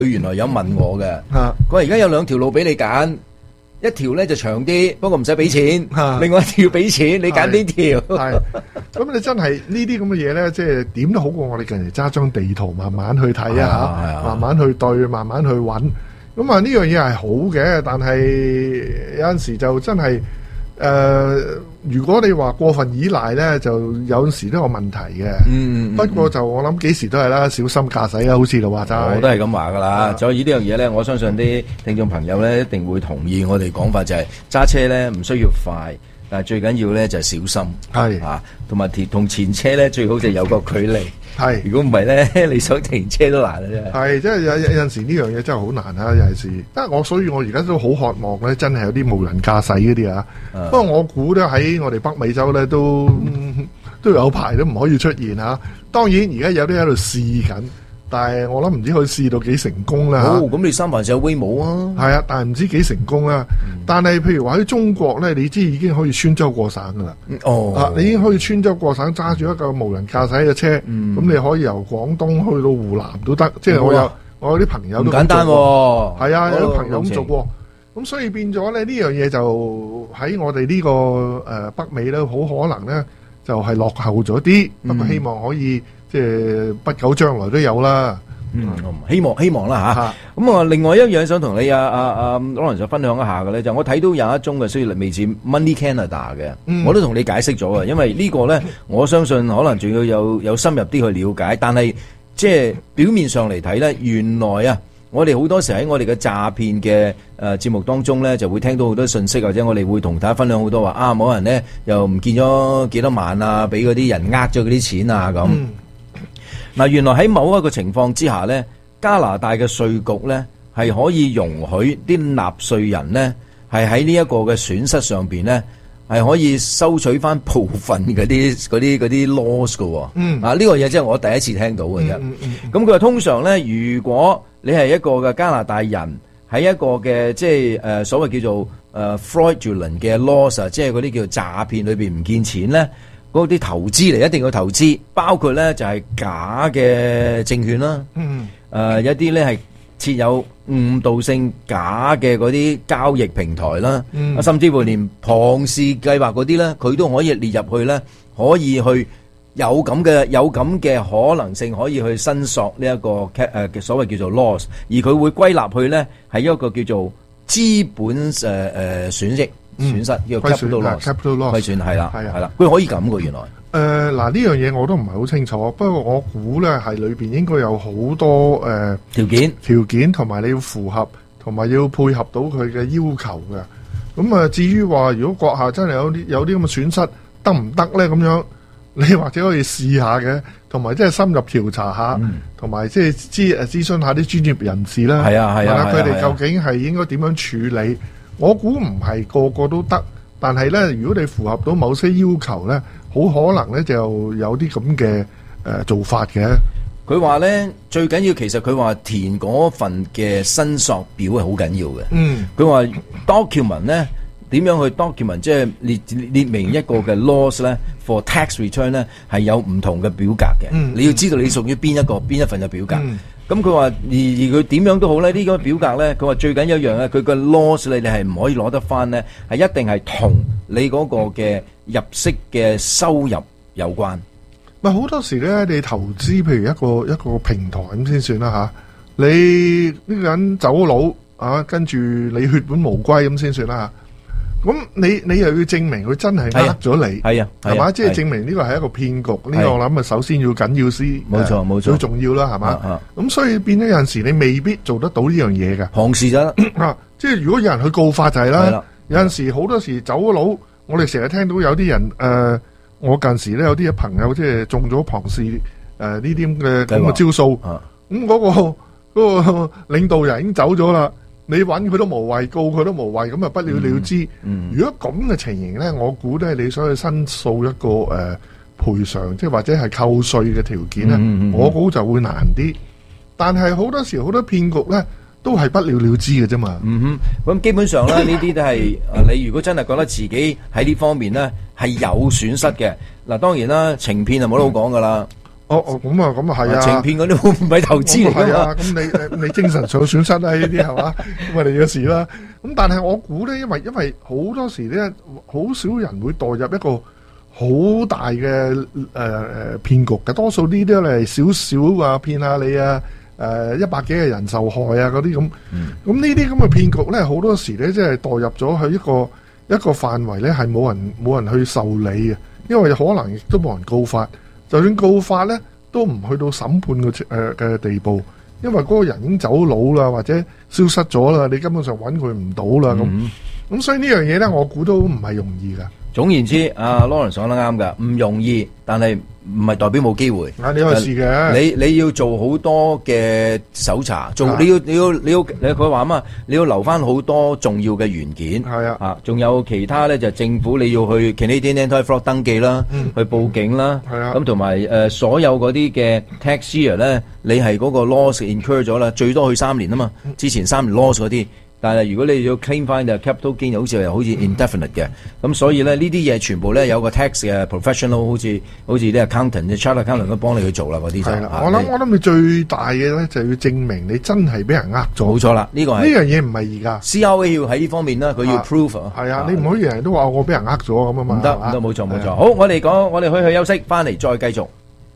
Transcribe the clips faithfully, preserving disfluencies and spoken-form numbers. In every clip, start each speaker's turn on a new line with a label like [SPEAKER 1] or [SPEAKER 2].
[SPEAKER 1] 佢原來有問我嘅，
[SPEAKER 2] 啊
[SPEAKER 1] 佢話而家有兩條路俾你揀，一條咧就長啲，不過唔使俾錢，
[SPEAKER 2] 啊
[SPEAKER 1] 另外一條俾錢，你揀邊條？
[SPEAKER 2] 係，咁你真係呢啲咁嘅嘢咧，即係點都好過我哋近嚟揸張地圖慢慢去睇
[SPEAKER 1] 係啊
[SPEAKER 2] 啊
[SPEAKER 1] 係啊
[SPEAKER 2] 嚇，慢慢去對，慢慢去揾。咁啊呢樣嘢係好嘅，但係有陣時就真係誒、呃，如果你話過分依賴咧，就有陣時都有問題嘅。
[SPEAKER 1] 嗯，嗯
[SPEAKER 2] 不過就我諗幾時都係啦，小心駕駛啦，好似你話齋。
[SPEAKER 1] 我都係咁話噶啦，
[SPEAKER 2] 啊
[SPEAKER 1] 所以呢樣嘢咧，我相信啲聽眾朋友咧一定會同意我哋講法，就係揸車咧唔需要快，但係最緊要咧就係小心，
[SPEAKER 2] 係
[SPEAKER 1] 啊，同埋同前車咧最好就有個距離。
[SPEAKER 2] 係，
[SPEAKER 1] 如果唔係咧，你想停車都難啊！真係。
[SPEAKER 2] 係，即係有有陣時呢樣嘢真係好難啊！尤其是，但係我所以我而家都好渴望咧，真係有啲無人駕駛嗰啲啊。
[SPEAKER 1] 啊
[SPEAKER 2] 不過我估咧喺我哋北美洲咧都、嗯、都有排都唔可以出現嚇。當然而家有啲喺度試緊，但係我諗唔知佢試到幾成功啦嚇。
[SPEAKER 1] 哦，咁你三藩市有威武啊？
[SPEAKER 2] 係啊，但係唔知幾成功啦。
[SPEAKER 1] 嗯
[SPEAKER 2] 但係譬如話喺中國咧，你知已經可以穿州過省噶啦。
[SPEAKER 1] 哦，
[SPEAKER 2] 啊，你已經可以穿州過省揸住一個無人駕駛嘅車，咁、
[SPEAKER 1] 嗯
[SPEAKER 2] 你可以由廣東去到湖南都得。即係我有
[SPEAKER 1] 哇
[SPEAKER 2] 我有啲朋友都
[SPEAKER 1] 唔簡單
[SPEAKER 2] 咁做過
[SPEAKER 1] 喎。
[SPEAKER 2] 係啊，有啲
[SPEAKER 1] 哦
[SPEAKER 2] 朋友咁做過。咁所以變咗咧，呢樣嘢就喺我哋呢、個誒、呃、北美咧，好可能咧就係、落後咗啲。不過希望可以即係不久將來都有啦。
[SPEAKER 1] 嗯，希望希望啦吓。
[SPEAKER 2] 嚇
[SPEAKER 1] 咁啊，另外一樣想同你啊啊啊 Lawrence 就分享一下嘅咧，就我睇到有一宗嘅雖然未似 Money Canada 嘅，
[SPEAKER 2] 嗯
[SPEAKER 1] 我都同你解釋咗啊。因為呢個咧，我相信可能仲要有有深入啲去了解，但係即係表面上嚟睇咧，原來啊，我哋好多時喺我哋嘅詐騙嘅誒節目當中咧，就會聽到好多信息，或者我哋會同大家分享好多話啊，某人咧又唔見咗幾多萬啊，俾嗰啲人呃咗嗰啲錢啊咁。
[SPEAKER 2] 嗯
[SPEAKER 1] 嗱，原來喺某一個情況之下咧，加拿大嘅稅局咧係可以容許啲納稅人咧係喺呢一個嘅損失上邊咧係可以收取翻部分嗰啲嗰啲嗰啲 loss 嘅喎。
[SPEAKER 2] 嗯
[SPEAKER 1] 啊，呢個嘢真係我第一次聽到嘅啫。
[SPEAKER 2] 嗯嗯嗯
[SPEAKER 1] 咁佢話通常咧，如果你係一個嘅加拿大人，喺一個嘅即係誒、呃、所謂叫做誒、呃、fraudulent 嘅 loss 啊，即係嗰啲叫做詐騙裏邊唔見錢咧。嗰啲投資嚟一定要投資，包括咧就係假嘅證券啦，
[SPEAKER 2] 嗯
[SPEAKER 1] 誒有啲咧係設有誤導性假嘅嗰啲交易平台啦，
[SPEAKER 2] 嗯
[SPEAKER 1] 甚至乎連龐氏計劃嗰啲咧，佢都可以列入去咧，可以去有咁嘅有咁嘅可能性，可以去申索呢一個誒嘅所謂叫做 loss，而佢會歸納去咧係一個叫做資本誒誒損益。損失叫
[SPEAKER 2] 虧損
[SPEAKER 1] capital
[SPEAKER 2] 啊
[SPEAKER 1] loss，
[SPEAKER 2] capital loss
[SPEAKER 1] 虧損係啦，
[SPEAKER 2] 係啊
[SPEAKER 1] 係啦，佢可以咁嘅原來。
[SPEAKER 2] 誒嗱呢樣嘢我都唔係好清楚，不過我估咧係裏邊應該有好多誒、呃、
[SPEAKER 1] 條件
[SPEAKER 2] 條件，同埋你要符合，同埋要配合到佢嘅要求嘅。咁啊，至於話如果閣下真係有啲有啲咁嘅損失，得唔得咧？咁樣你或者可以試下嘅，同埋即係深入調查下，同埋即係諮誒諮詢下啲專業人士啦。
[SPEAKER 1] 係啊係啊，
[SPEAKER 2] 佢哋究竟係應該點樣處理？我估唔係個個都得，但係咧，如果你符合到某些要求咧，好可能咧就有啲咁嘅誒做法嘅。
[SPEAKER 1] 佢話咧最緊要，其實佢話填嗰份嘅申索表係好緊要嘅。
[SPEAKER 2] 嗯，
[SPEAKER 1] 佢話 document 咧點樣去 document，即係列列明一個嘅 loss 咧 for tax return 咧係有唔同嘅表格嘅。
[SPEAKER 2] 嗯
[SPEAKER 1] 你要知道你屬於邊一個邊一份嘅表格。
[SPEAKER 2] 嗯
[SPEAKER 1] 咁佢話而而佢點樣都好咧，呢、這個表格咧，佢話最緊要一樣咧，佢個 loss 你你係唔可以攞得翻咧，係一定係同你嗰個嘅入息嘅收入有關。
[SPEAKER 2] 咪好多時咧，你投資譬如一個一個平台咁先算啦嚇。你呢個人走佬啊，跟住你血本無歸咁先算啦嚇。咁你你又要證明佢真係呃咗你，
[SPEAKER 1] 係啊，
[SPEAKER 2] 係嘛？即係證明呢個係一個騙局。呢個我諗啊，首先要緊要先，
[SPEAKER 1] 冇錯冇錯，
[SPEAKER 2] 最重要啦，係嘛？咁所以變咗有陣時你未必做得到呢樣嘢嘅。
[SPEAKER 1] 龐氏就
[SPEAKER 2] 啊，即係如果有人去告發就係啦。有陣時好多時走咗佬，我哋成日聽到有啲人誒，我近時咧有啲朋友即係中咗龐氏誒呢啲咁嘅咁嘅招數，咁嗰個嗰個領導人已經走咗啦。你揾佢都無謂，告佢都無謂，咁啊不了了之。
[SPEAKER 1] 嗯嗯、
[SPEAKER 2] 如果咁嘅情形咧，我估都係你想去申訴一個誒、呃、賠償，即係或者係扣稅嘅條件咧，嗯嗯嗯、我估就會難啲。但係好多時好多騙局咧，都係不了了之嘅啫嘛。
[SPEAKER 1] 嗯哼，咁基本上咧，呢啲都係誒，你如果真係覺得自己喺呢方面咧係有損失嘅，嗱當然啦，情騙就冇得好講噶啦。
[SPEAKER 2] 哦哦，咁啊，咁啊係啊，
[SPEAKER 1] 情騙嗰啲唔係投資嚟㗎嘛。
[SPEAKER 2] 係啊，咁你你精神上損失啦，呢啲係嘛，咁啊你嘅事啦。咁但係我估咧，因為因為好多時咧，好少人會墮入一個好大嘅誒誒騙局嘅，多數呢啲咧少少啊騙下你啊，誒一百幾個人受害啊嗰啲咁。咁呢啲咁嘅騙局咧，好多時咧即係墮入咗去一個一個範圍咧，係冇人冇人去受理嘅，因為可能亦都冇人告發。就算告發咧，都唔去到審判嘅誒嘅地步，因為嗰個人已經走佬啦，或者消失咗啦，你根本上揾佢唔到啦咁。咁、嗯、所以呢樣嘢咧，我估都唔係容易噶。
[SPEAKER 1] 總言之，阿 Lawrence 講得啱噶，唔容易，但係唔係代表冇機會。
[SPEAKER 2] 啊，你有事嘅，
[SPEAKER 1] 你你要做好多嘅搜查，做、啊、你要你要你要你佢話嘛，你要留翻好多重要嘅元件。
[SPEAKER 2] 係啊，
[SPEAKER 1] 啊，仲有其他咧，就政府你要去 Canadian Anti-Fraud 登記啦、嗯，去報警啦。係啊，咁同埋誒所有嗰啲嘅 tax year 咧，你係嗰個 loss incur 咗啦，最多去三年啊嘛。之前三年 loss 嗰啲。但係如果你要 claim 翻就 capital gain 好似係好似 indefinite 嘅，咁、嗯、所以咧呢啲嘢全部咧有個 tax 嘅 professional 好似好似啲 accountant、啲 chartered accountant 都幫你去做啦嗰啲就。係啦，我諗我諗你最大嘅咧就要證明你真係俾人呃咗。冇錯啦，呢、這個係呢樣嘢唔係而家 C R A 要喺呢方面啦，佢要 prove 啊。係啊，你唔可以人人都話我俾人呃咗咁啊嘛。唔得唔得，冇錯冇錯。好，我哋講，我哋去去休息，翻嚟再繼續。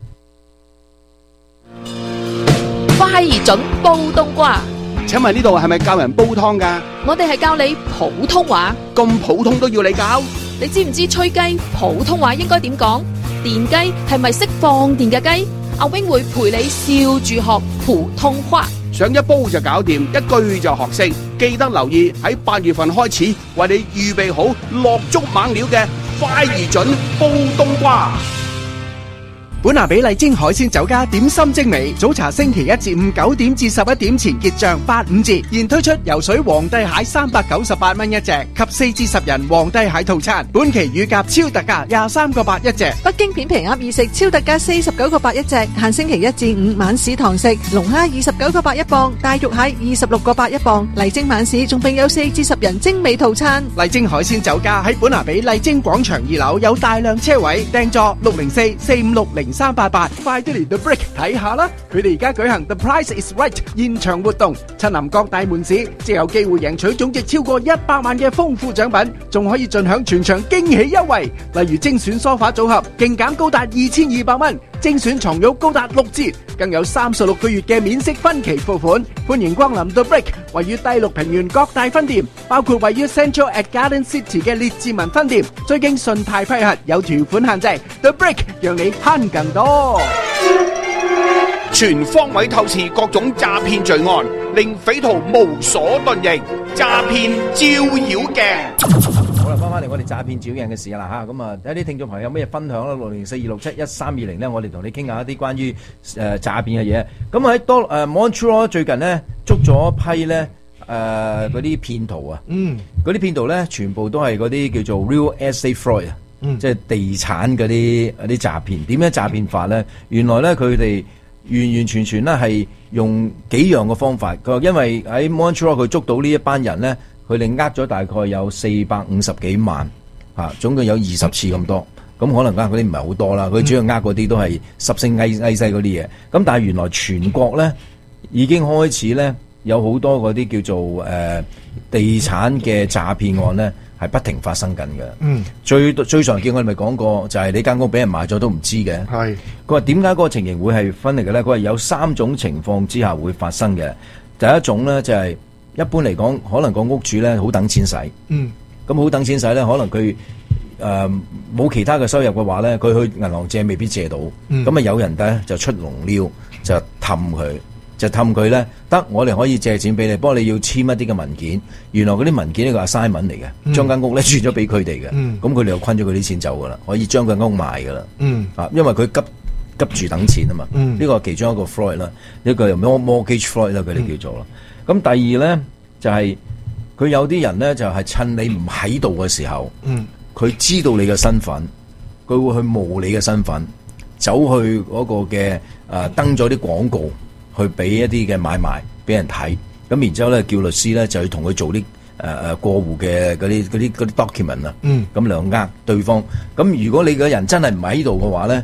[SPEAKER 3] 快而準煲冬瓜。
[SPEAKER 4] 請問呢度係咪教人煲湯㗎？
[SPEAKER 3] 我哋係教你普通話。
[SPEAKER 4] 咁普通都要你教？
[SPEAKER 3] 你知唔知吹雞普通話應該點講？電雞係咪識放電嘅雞？阿 wing 會陪你笑住學普通話。
[SPEAKER 4] 上一煲就搞掂，一句就學識。記得留意喺八月份開始，為你預備好落足猛料嘅快而準煲冬瓜。
[SPEAKER 5] 本拿比麗晶海鮮酒家點心精美，早茶星期一至五九點至十一點前結賬八五折，現推出游水皇帝蟹三百九十八蚊一隻，及四至十人皇帝蟹套餐，本期乳鴿超特價廿三個八一隻。
[SPEAKER 6] 北京片皮鴨意食超特價四十九個八一隻，限星期一至五晚市堂食，龍蝦二十九個八一磅，大肉蟹二十六個八一磅，麗晶晚市仲併有四至十人精美套餐。
[SPEAKER 5] 麗晶海鮮酒家喺本拿比麗晶廣場二樓有大量車位，訂座六零四四五六零三八八，快啲嚟 The Brick 睇下啦！佢哋而家舉行 The Price is Right 現場活動，親臨各大門市，即有機會贏取總值超過一百萬嘅豐富獎品，仲可以盡享全場驚喜優惠，例如精選梳化組合勁減高達二千二百蚊，精選床褥高達六折，更有三十六個月嘅免息分期付款。歡迎光臨 The Brick， 位於第六平原各大分店，包括位於 Central at Garden City 嘅列治文分店，最經信貸批核，有條款限制。The Brick 讓你慳更多。
[SPEAKER 4] 全方位透視各種詐騙罪案，令匪徒無所遁形。詐騙照妖鏡。
[SPEAKER 1] 好啦，翻翻嚟我哋詐騙照妖鏡嘅事啦吓，咁啊睇啲聽眾朋友有咩分享啦？六零四二六七一三二零咧，我哋同你傾下一啲關於誒詐騙嘅嘢。咁喺多誒 Montreal 最近咧捉咗一批咧誒嗰啲騙徒啊，嗯，嗰啲騙徒咧全部都係嗰啲叫做 real estate fraud 啊。嗯、即係地產嗰啲嗰啲詐騙，點樣詐騙法咧？原來咧佢哋完完全全咧係用幾樣嘅方法。佢話因為喺 Montreal 佢捉到呢一班人咧，佢哋呃咗大概有四百五十幾萬嚇，總共有二十次咁多。咁可能呃嗰啲唔係好多啦，佢主要呃嗰啲都係十星翳翳西嗰啲嘢。咁但係原來全國咧已經開始咧有好多嗰啲叫做誒、呃、地產嘅詐騙案咧。係不停發生緊嘅，嗯，最最常見我哋咪講過，就係你間屋俾人賣咗都唔知嘅，係。佢話點解嗰個情形會係分嚟嘅咧？佢話有三種情況之下會發生嘅。第一種咧就係、是、一般嚟講，可能個屋主咧好等錢使，嗯，咁好等錢使咧，可能佢誒冇其他嘅收入嘅話咧，佢去銀行借未必借到，咁、嗯、啊有人咧就出籠料就氹佢。就氹佢咧，得我哋可以借錢俾你，不過你要簽一啲嘅文件。原來嗰啲文件呢個係 assignment 嚟嘅，將間屋咧轉咗俾佢哋嘅。咁佢哋又坤咗佢啲錢走噶啦，可以將間屋賣噶啦。嗯，啊，因為佢急急住等錢啊嘛。呢、嗯這個係其中一個 fraud 啦，呢個又 mortgage fraud 啦，佢哋叫做啦。咁、嗯、第二咧就係、是、佢有啲人咧就係、是、趁你唔喺度嘅時候，佢、嗯、知道你嘅身份，佢會去冒你嘅身份，走去嗰個嘅誒、呃、登咗啲廣告。去俾一啲嘅買賣俾人睇，咁然之後咧叫律師咧就去同佢做啲誒誒過戶嘅嗰啲嗰啲嗰啲 document 啊，咁兩呃對方。咁如果你個人真係唔喺度嘅話咧，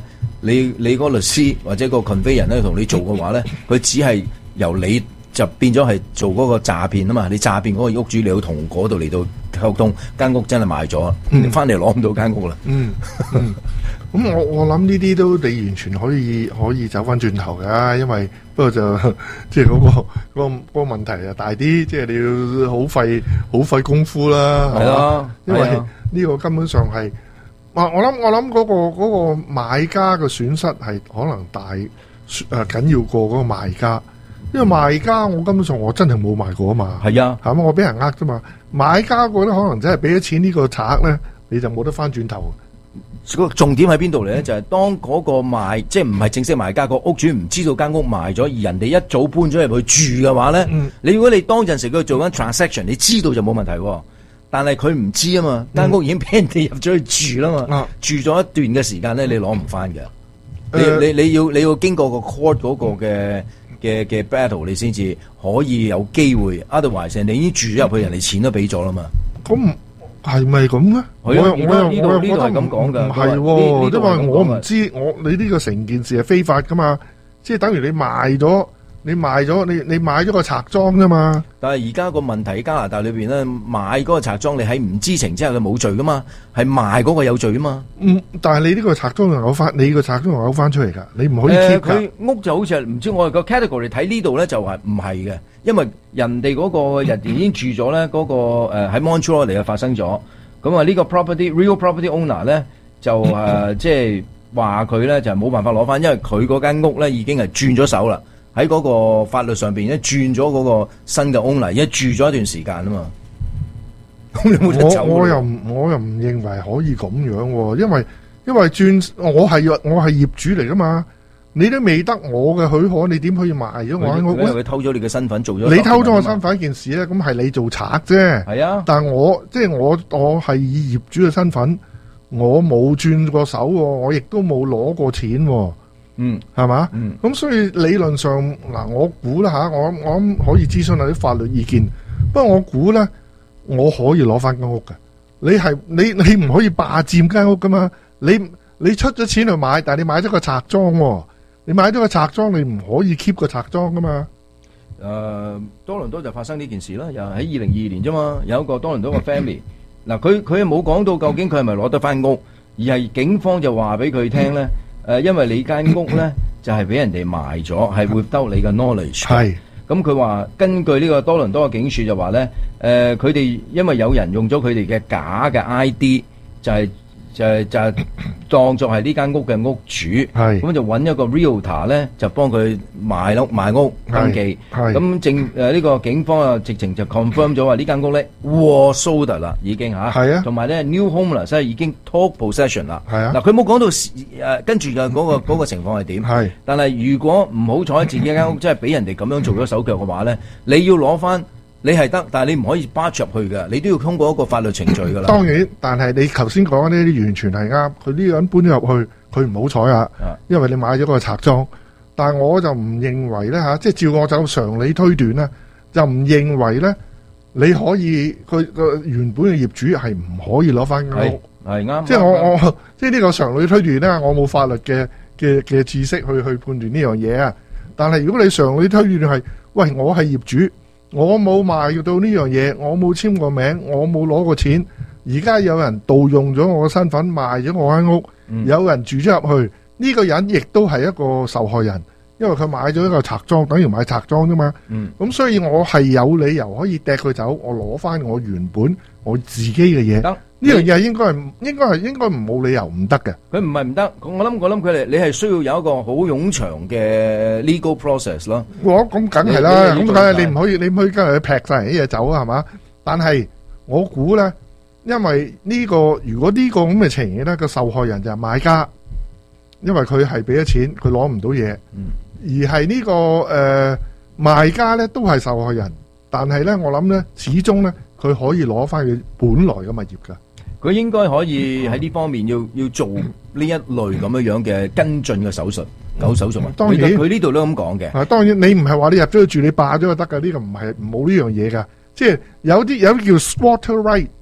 [SPEAKER 1] 你你嗰個律師或者個 convey 人咧同你做嘅話咧，佢只係由你就變咗係做嗰個詐騙啊嘛，你詐騙嗰個屋主你要同嗰度嚟到溝通，間屋真係賣咗，你翻嚟攞唔到間屋啦。
[SPEAKER 2] 嗯，嗯，咁我我諗呢啲都你完全可以可以走翻轉頭噶，因為不過就即係嗰個嗰、嗰個嗰、嗰個問題就大啲，即係你要好費好費功夫啦，係嘛？因為呢個根本上係，我我諗我諗嗰個嗰、嗰個買家嘅損失係可能大誒緊要過嗰個賣家。因為賣家我根本上我真係冇賣過啊嘛，
[SPEAKER 1] 係啊，
[SPEAKER 2] 係嘛，我俾人呃啫嘛。買家個咧可能真係俾咗錢呢個賊咧，你就冇得翻轉頭。
[SPEAKER 1] 個重點喺邊度嚟咧？就係、是、當嗰個賣，即係唔係正式賣家個屋主唔知道間屋賣咗，而人哋一早搬咗入去住嘅話咧，嗯、你如果你當陣時佢做緊 transaction，你知道就冇問題。但係佢唔知啊嘛，間、嗯、屋已經俾人哋入咗去住啦嘛，啊、住咗一段嘅時間咧，你攞唔翻嘅。你你你要你要經過個 court 嗰個嘅。嘅嘅 battle 你先至可以有機會 otherwise 你已經住咗入去，人哋錢都俾咗啦嘛。咁
[SPEAKER 2] 係咪咁咧？我我
[SPEAKER 1] 呢度呢度係咁講㗎，
[SPEAKER 2] 唔係喎，因為我唔知我你呢個成件事係非法噶嘛，即係等於你賣咗。你賣咗你你買咗個賊贓啫嘛，
[SPEAKER 1] 但係而家個問題喺加拿大裏邊咧，買嗰個賊贓你喺唔知情之下佢冇罪噶嘛，係賣嗰個有罪啊嘛。
[SPEAKER 2] 嗯，但係你呢個賊贓能夠翻，你個賊贓能夠翻出嚟噶，你唔可以 keep 噶。
[SPEAKER 1] 佢、呃、屋就好似係唔知我哋個 category 睇呢度咧就話唔係嘅，因為人哋嗰個人已經住咗咧，嗰、那個誒喺 Montreal 嚟嘅發生咗，咁啊呢個 property real property owner 咧就誒、呃、即係話佢咧就冇辦法攞翻，因為佢嗰間屋咧已經係轉咗手啦。喺嗰個法律上邊咧轉咗嗰個新嘅 owner，而家住咗一段時間啊嘛。咁你冇得走。
[SPEAKER 2] 我我又唔我又唔認為可以咁樣，因為因為轉我係我係業主嚟噶嘛，你都未得我嘅許可，你點可以賣咗我間屋？
[SPEAKER 1] 因為佢偷咗你嘅身份做咗。
[SPEAKER 2] 你偷咗我身份一件事咧，咁係你做賊啫。係啊，但係我即係我我係以業主嘅身份，我冇轉過手，我亦都冇攞過錢。嗯，係嘛？嗯，咁所以理論上嗱，我估啦吓，我我諗可以諮詢下啲法律意見。不過我估咧，我可以攞翻間屋㗎。你係你你唔可以霸佔間屋噶嘛？你你出咗錢去買，但係你買咗個賊贓，你買咗個賊贓，你唔可以 keep 個賊贓噶嘛？
[SPEAKER 1] 誒、呃，多倫多就發生呢件事啦，又喺二零二二年啫嘛，有一個多倫多嘅 family，嗱佢佢冇講到究竟佢係咪攞得翻屋，而係警方就話俾佢聽咧。誒、呃，因為你間屋咧就係、是、俾人哋賣咗，係 without 你嘅 knowledge。係，咁佢話根據呢個多倫多嘅警署就話咧，誒佢哋因為有人用咗佢哋嘅假嘅 I D， 就係、是、就係、是、就係、是、當作係呢間屋嘅屋主，係咁就揾一個 realtor 咧就幫佢賣屋賣屋登記，係咁正誒呢、呃這個警方啊直情就 confirm 咗話呢間屋咧 was sold 啦已經嚇，係啊，同埋咧 new homeowner 即係已經 took possession 啦，係啊，嗱佢冇講到誒、呃、跟住嘅嗰個嗰、那個情況係點，係，但係如果唔好彩自己間屋即係俾人哋咁樣做咗手腳嘅話咧，你要攞翻。你係得，但係你唔可以巴入去嘅，你都要通過一個法律程序噶啦。當然，但係你頭先講呢啲完全係啱。佢呢個人搬咗入去，佢唔好彩啊，因為你買咗個賊贓。但係我就唔認為咧嚇，即係照我就常理推斷咧，就唔認為咧你可以佢個原本嘅業主係唔可以攞翻間屋。係啱。即係我我即係呢個常理推斷咧，我冇法律嘅嘅嘅知識去去判斷呢樣嘢啊。但係如果你常理推斷係，喂，我係業主。我冇賣到呢樣嘢，我冇簽過名，我冇攞過錢。而家有人盜用咗我嘅身份賣咗我間屋，嗯、有人住咗入去，呢、這個人亦都係一個受害人，因為佢買咗一個賊贓，等於買賊贓啫嘛。咁、嗯、所以我係有理由可以掟佢走，我攞翻我原本我自己嘅嘢。呢樣嘢應該係應該係應該唔冇理由唔得嘅。佢唔係唔得，我諗我諗佢哋你係需要有一個好冗長嘅 legal process 咯。我咁梗係啦，咁梗係你唔可以你唔可以今日劈晒啲嘢走啊，係嘛？但係我估咧，因為呢個如果呢個咁嘅情形咧，個受害人就係買家，因為佢係俾咗錢，佢攞唔到嘢，而係呢個誒賣家咧都係受害人，但係咧我諗咧始終咧佢可以攞翻佢本來嘅物業㗎。佢應該可以喺呢方面要要做呢一類咁樣樣嘅跟進嘅手術，搞手術啊！當然佢呢度都咁講嘅。啊，當然你唔係話你入咗去住你霸咗就得㗎，呢個唔係冇呢樣嘢㗎。即係有啲有啲叫 squatter right，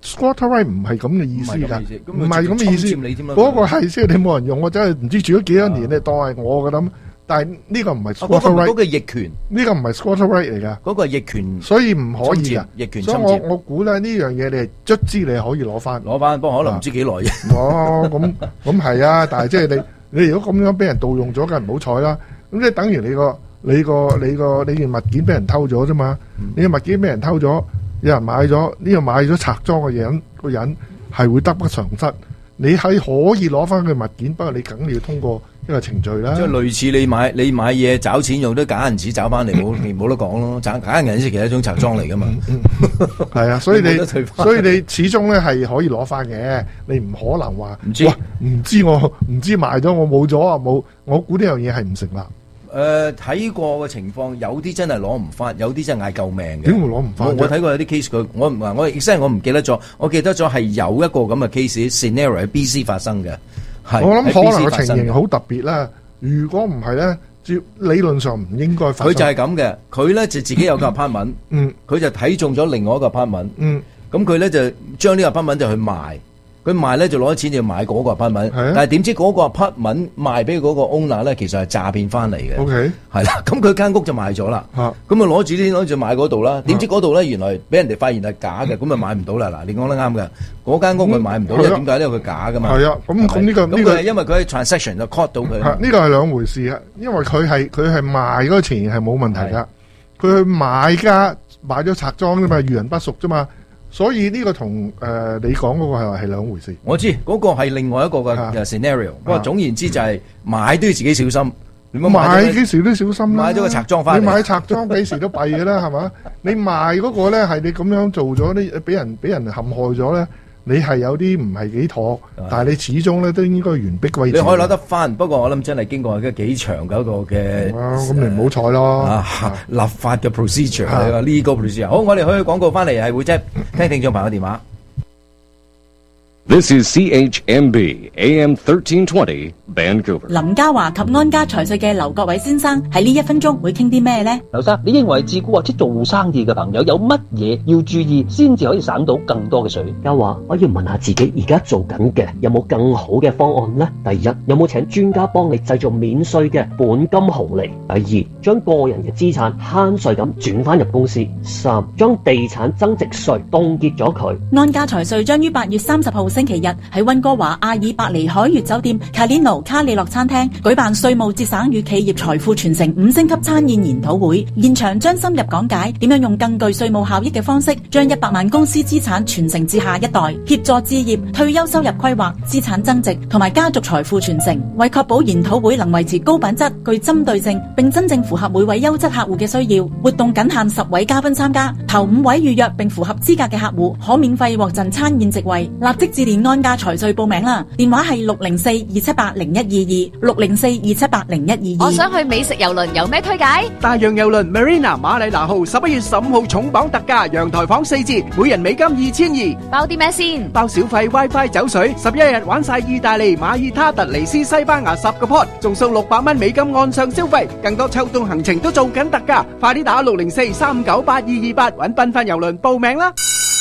[SPEAKER 2] squatter right 唔係咁嘅意思㗎，唔係咁嘅意思。
[SPEAKER 1] 嗰
[SPEAKER 2] 嗰個係即係你冇人用，我真係唔知住咗幾多年，你當係我嘅諗。但係呢個唔係 squatter right，
[SPEAKER 1] 嗰個逆權，
[SPEAKER 2] 呢個唔係 squatter right 嚟㗎。
[SPEAKER 1] 嗰個係逆權，
[SPEAKER 2] 所以唔可以啊。
[SPEAKER 1] 逆權侵
[SPEAKER 2] 所以我我估咧呢樣嘢你係卒之你係可以攞翻，
[SPEAKER 1] 攞翻，不過可能唔知幾耐啫。
[SPEAKER 2] 哦，咁咁係啊，但係即係你你如果咁樣俾人盜用咗，梗係唔好彩啦。咁即係等於你個你個你個你件物件俾人偷咗啫嘛。你嘅物件俾人偷咗，有人買咗，呢個買咗拆裝嘅人個人係會得不償失。你係可以攞翻佢物件，不過你梗要通過一個程序啦。
[SPEAKER 1] 即係類似你買你買嘢找錢用啲假銀紙找翻嚟，冇冇得講咯。假假銀紙其實係一種拆裝嚟噶嘛。
[SPEAKER 2] 係啊，所以你所以你始終咧係可以攞翻嘅，你唔可能話
[SPEAKER 1] 唔知
[SPEAKER 2] 唔知我唔知賣咗我冇咗啊冇，我估呢樣嘢係唔成立。
[SPEAKER 1] 誒睇過嘅情況，有啲真係攞唔翻，有啲真係嗌救命嘅。
[SPEAKER 2] 點會攞唔翻？
[SPEAKER 1] 我睇過有啲 case，佢我唔話我，即係我唔記得咗。我記得咗係有一個咁嘅 case scenario 喺 B C 發生嘅。係
[SPEAKER 2] 我諗可能個情形好特別啦。如果唔係咧，照理論上唔應該發生。
[SPEAKER 1] 佢就係咁嘅，佢咧就自己有個 apartment，
[SPEAKER 2] 嗯，
[SPEAKER 1] 佢就睇中咗另外一個 apartment，
[SPEAKER 2] 嗯，
[SPEAKER 1] 咁佢咧就將呢個 apartment就去賣。佢賣咧就攞咗錢就買嗰個 apartment，
[SPEAKER 2] 啊、
[SPEAKER 1] 但係點知嗰個 apartment 賣俾嗰個 owner 咧，其實係詐騙翻嚟嘅。
[SPEAKER 2] O K，
[SPEAKER 1] 係啦，咁佢間屋就賣咗啦。咁啊攞住啲攞住買嗰度啦，點知嗰度咧原來俾人哋發現係假嘅，咁啊買唔到啦。嗱，你講得啱嘅，嗰間屋佢買唔到，因為點解呢？佢假噶嘛。
[SPEAKER 2] 係啊，咁咁呢個
[SPEAKER 1] 咁佢係因為佢喺 transaction 就 caught 到佢。
[SPEAKER 2] 呢個係兩回事啊，因為佢係佢係賣嗰個錢係冇問題噶，佢去買家買咗拆裝啫嘛，遇人不淑啫嘛。所以呢個同誒、呃、你講嗰個係係兩回事。
[SPEAKER 1] 我知嗰、嗰個係另外一個嘅 scenario，不過總言之就係買都要自己小心。你
[SPEAKER 2] 買幾時都小心啦。
[SPEAKER 1] 買咗個拆裝翻嚟，你
[SPEAKER 2] 買拆裝幾時都弊嘅啦，係嘛？你賣嗰個咧係你咁樣做咗，呢俾人俾人陷害咗咧，你係有啲唔係幾妥，但係你始終咧都應該完璧歸趙。
[SPEAKER 1] 你可以攞得翻，不過我諗真係經過一幾長嘅一個嘅。
[SPEAKER 2] 咁你唔好彩咯。
[SPEAKER 1] 啊，立法嘅 procedure，呢個 procedure。好，我哋去廣告翻嚟係會即係聽聽眾朋友電話。
[SPEAKER 7] This is C H M B A M thirteen twenty Vancouver。
[SPEAKER 8] 林家華及安家財稅嘅劉國偉先生喺呢一分鐘會傾啲咩呢？
[SPEAKER 9] 劉生，你認為自僱或者做生意嘅朋友有乜嘢要注意，先至可以省到更多嘅稅？
[SPEAKER 10] 家華，我要問下自己而家做緊嘅有冇更好嘅方案呢？第一，有冇請專家幫你製造免稅嘅本金紅利？第二，將個人嘅資產慳稅咁轉翻入公司？三，將地產增值稅凍結咗佢。
[SPEAKER 8] 安家財稅將於八月三十號星期日喺溫哥華阿爾伯尼海悅酒店卡列諾卡里諾餐廳舉辦稅務節省與企業財富傳承五星級餐宴研討會，現場將深入講解點樣用更具稅務效益嘅方式，將一百萬公司資產傳承至下一代，協助置業、退休收入規劃、資產增值同埋家族財富傳承。為確保研討會能維持高品質、具針對性，並真正符合每位優質客戶嘅需要，活動僅限十位嘉賓參加，頭五位預約並符合資格嘅客戶可免費獲贈餐宴席位。立即致電安家財稅報名啦，電話係六零四二七八零一二二六零四二七八零一二二。
[SPEAKER 11] 我想去美食郵輪，有咩推介？
[SPEAKER 5] 大洋郵輪 Marina 馬里拿號十一月十五號重磅特價，陽台房四折，每人美金二千二。
[SPEAKER 11] 包啲咩先？
[SPEAKER 5] 包小費 WiFi 酒水，十一日玩晒意大利、馬爾他、突尼斯、西班牙十個 port， 仲送六百蚊美金岸上消費，更多秋冬行程都做緊特價，快啲打六零四三九八二二八搵繽紛郵輪報名啦！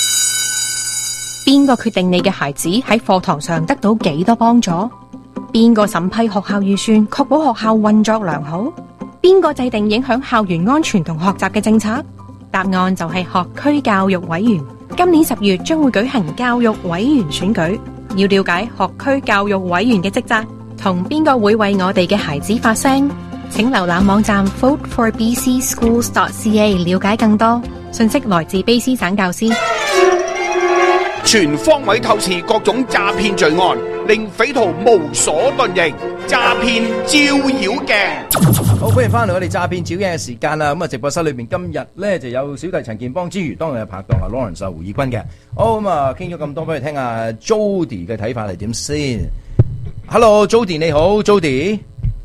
[SPEAKER 12] 邊個決定你嘅孩子喺課堂上得到幾多幫助？邊個審批學校預算，確保學校運作良好？邊個制定影響校園安全同學習嘅政策？答案就係學區教育委員。今年十月將會舉行教育委員選舉，要了解學區教育委員嘅職責，同邊個會為我哋嘅孩子發聲？請瀏覽網站 vote for b c schools dot c a 了解更多。信息來自卑詩省教師。
[SPEAKER 4] 全方位透視各種詐騙罪案，令匪徒無所遁形。詐騙照妖鏡，
[SPEAKER 1] 好歡迎翻嚟我哋詐騙照鏡嘅時間啦！咁啊，直播室裏邊今日咧就有小弟陳健邦之餘，當日嘅拍檔啊 Lawrence 胡以軍嘅。好咁啊，傾咗咁多，不如聽下 Jody 嘅睇法係點先。Hello，Jody 你好 ，Jody。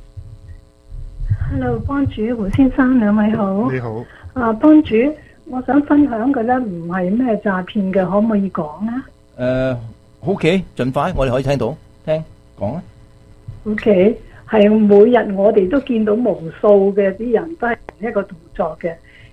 [SPEAKER 13] Hello， 幫主胡先生兩位好。
[SPEAKER 2] 你好。
[SPEAKER 13] 啊，幫主。我想分享嘅咧，唔係咩詐騙嘅，可唔可以講咧？誒、
[SPEAKER 1] 呃、，OK， 盡快，我哋可以聽到，聽講啊。
[SPEAKER 13] OK， 係每日我哋都見到無數嘅啲人都係一個動作嘅，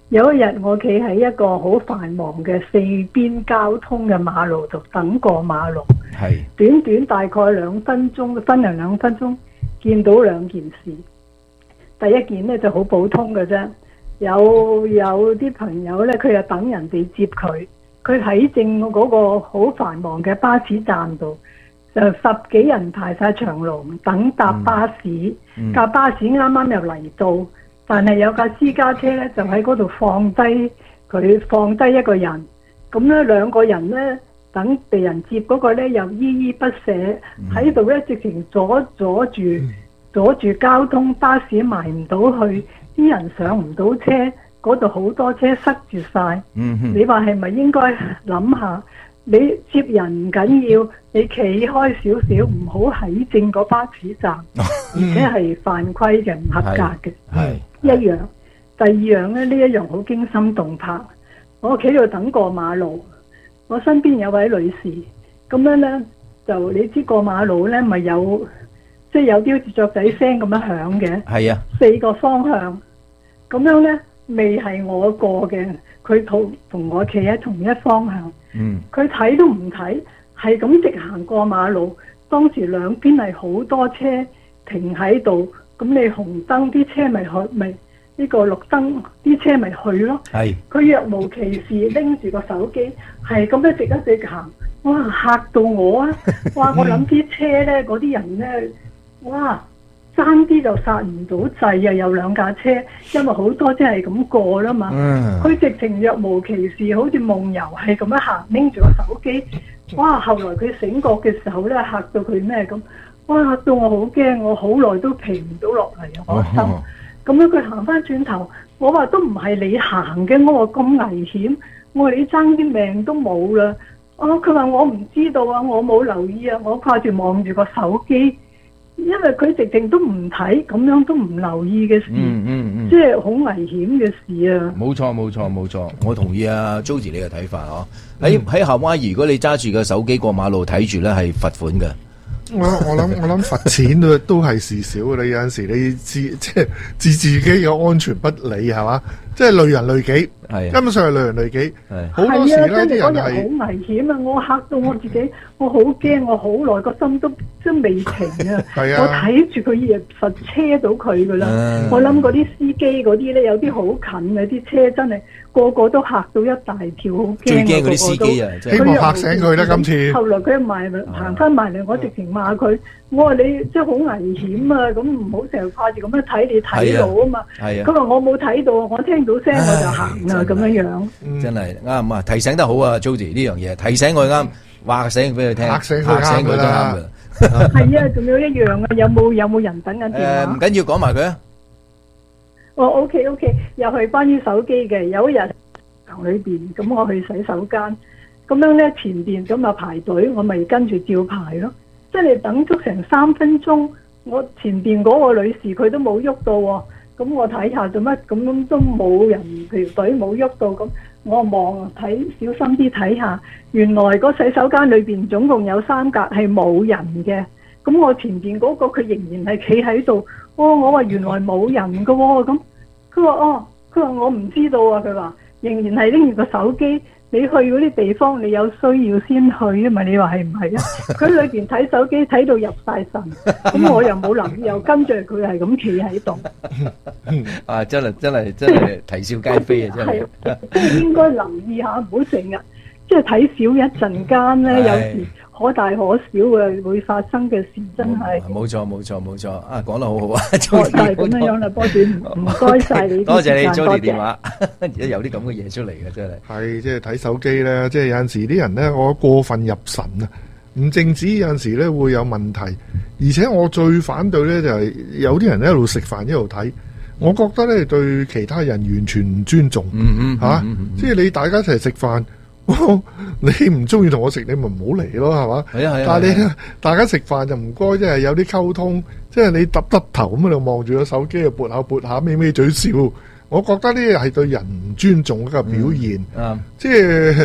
[SPEAKER 13] 有一日我企喺一個好繁忙嘅四邊交通嘅馬路度等過馬路，
[SPEAKER 1] 係
[SPEAKER 13] 短短大概兩分鐘，分零兩分鐘，見到兩件事。第一件呢就好普通嘅啫，有有啲朋友呢，佢又等人哋接佢，佢喺正嗰個好繁忙嘅巴士站度，就十幾人排晒長龍等搭巴士，
[SPEAKER 14] 嗯
[SPEAKER 13] 架、巴士啱啱又嚟到。但係有架私家車咧，就喺嗰度放低佢，放低一個人。咁咧兩個人咧，等被人接嗰個咧又依依不捨，喺度咧直情阻阻住阻住交通，巴士埋唔到去，啲人上唔到車，嗰度好多車塞住晒。
[SPEAKER 1] 嗯哼，
[SPEAKER 13] 你話係咪應該諗下？你接人唔緊要，你企開少少，唔好喺正個巴士站，而且係犯規嘅，唔合格嘅。
[SPEAKER 1] 係
[SPEAKER 13] 一樣。第二樣咧，呢一樣好驚心動魄。我企度等過馬路，我身邊有位女士，咁樣咧就你知過馬路咧咪有，即係有啲好似雀仔聲咁樣響嘅。
[SPEAKER 1] 係啊，
[SPEAKER 13] 四個方向，咁樣咧未係我過嘅，佢同同我企喺同一方向。
[SPEAKER 1] 嗯，
[SPEAKER 13] 佢睇都唔睇，係咁直行過馬路。當時兩邊係好多車停喺度，咁你紅燈啲車咪去，咪呢個綠燈啲車咪去咯。
[SPEAKER 1] 係
[SPEAKER 13] 佢若無其事拎住個手機，係咁一直一直行，哇嚇到我啊！哇，我諗啲車咧，嗰啲人咧，哇爭啲就剎唔到掣啊！有兩架車，因為好多車係咁過啦嘛。佢、嗯、直情若無其事，好似夢遊係咁樣行，拎住個手機。哇！後來佢醒覺嘅時候咧，嚇到佢咩咁？哇！嚇到我好驚，我好耐都平唔到落嚟啊！我心。咁樣佢行翻轉頭，我話都唔係你行嘅，我話咁危險，我話你爭啲命都冇啦。哦，佢話我唔知道啊，我冇留意啊，我掛住望住個手機。因為佢直情都唔睇，咁樣都唔留意嘅事，
[SPEAKER 1] 嗯嗯嗯，
[SPEAKER 13] 即係好危險嘅事啊！
[SPEAKER 1] 冇錯冇錯冇錯，我同意啊 Josie 你嘅睇法嗬。喺喺夏威夷，如果你揸住個手機過馬路睇住咧，係罰款嘅。
[SPEAKER 2] 我我諗我諗罰錢都都係事少嘅。你有陣時你自即係自自己嘅安全不理係嘛？即係累人累己，
[SPEAKER 1] 係
[SPEAKER 2] 根本上係累人累己。好
[SPEAKER 13] 係
[SPEAKER 2] 多時咧，啲人
[SPEAKER 13] 嗰日
[SPEAKER 2] 係
[SPEAKER 13] 好危險啊！我嚇到我自己，我好驚，我好耐個心都都未停啊！
[SPEAKER 2] 係啊
[SPEAKER 13] 我睇住佢亦實車到佢噶啦。
[SPEAKER 2] 嗯
[SPEAKER 13] 我諗嗰啲司機嗰啲咧，有啲好近嘅啲車真係個個都嚇到一大跳，好驚。
[SPEAKER 1] 最驚嗰啲司機啊！
[SPEAKER 2] 希望嚇醒佢啦！今次
[SPEAKER 13] 後來佢埋嚟行翻埋嚟，我直情罵佢。我話你即係好危險啊！咁唔好成日掛住咁樣睇，你睇到啊嘛。
[SPEAKER 1] 係啊。
[SPEAKER 13] 佢話我冇睇到，我聽到聲我就行啦咁樣樣。
[SPEAKER 1] 真係啱啊！提醒得好啊 ，Josie 呢樣嘢提醒佢啱，話醒俾佢聽，
[SPEAKER 2] 嚇醒佢
[SPEAKER 1] 嚇醒佢都啱
[SPEAKER 2] 啦
[SPEAKER 1] 㗎。
[SPEAKER 13] 係啊，仲有一樣啊，有冇有冇人等緊電
[SPEAKER 1] 誒，唔
[SPEAKER 13] 話？
[SPEAKER 1] 緊要，講埋佢啊。
[SPEAKER 13] 哦，OK OK，又係關於手機嘅。有一日堂裏邊，咁我去洗手間，咁樣咧前邊咁啊排隊，我咪跟住照排咯。即係你等足成三分鐘，我前邊嗰個女士佢都冇喐到喎。咁我睇下做乜，咁都冇人條隊冇喐到，咁我望睇小心啲睇下，原來個洗手間裏邊總共有三格係冇人嘅。咁我前邊嗰個佢仍然係企喺度。哦，我話原來冇人㗎喎，咁佢話哦，佢話我唔知道啊，佢話仍然係拎住個手機。你去嗰啲地方，你有需要先去啊嘛？你話係唔係啊？佢裏邊睇手機睇到入晒神，咁我又冇留意，又跟住佢係咁企喺度。
[SPEAKER 1] 啊，真係真係真係啼笑皆非啊！真係，
[SPEAKER 13] 即係應該留意下，唔好成日即係睇少一陣間咧，有時可大可小嘅會發生嘅事，真係。
[SPEAKER 1] 冇錯冇錯冇錯，啊講得好好啊！
[SPEAKER 13] 就係咁樣樣啦，波短，唔該晒你。
[SPEAKER 1] 多謝你 Josie 電話，而家有啲咁嘅嘢出嚟嘅真係。
[SPEAKER 2] 係即係睇手機咧，即係有陣時啲人咧，我過分入神啊，唔淨止有陣時咧會有問題，而且我最反對咧就係有啲人一路食飯一路睇，我覺得咧對其他人完全唔尊重。
[SPEAKER 1] 嗯嗯
[SPEAKER 2] 嚇，即係你大家一齊食飯。你唔中意同我食，你咪唔好嚟咯，係嘛？
[SPEAKER 1] 係啊係啊。
[SPEAKER 2] 但係你大家食飯就唔該，即係有啲溝通，即係你耷耷頭咁喺度望住個手機，又撥下撥下，咪咪嘴笑。我覺得呢係對人唔尊重一個表現。
[SPEAKER 1] 嗯，
[SPEAKER 2] 即係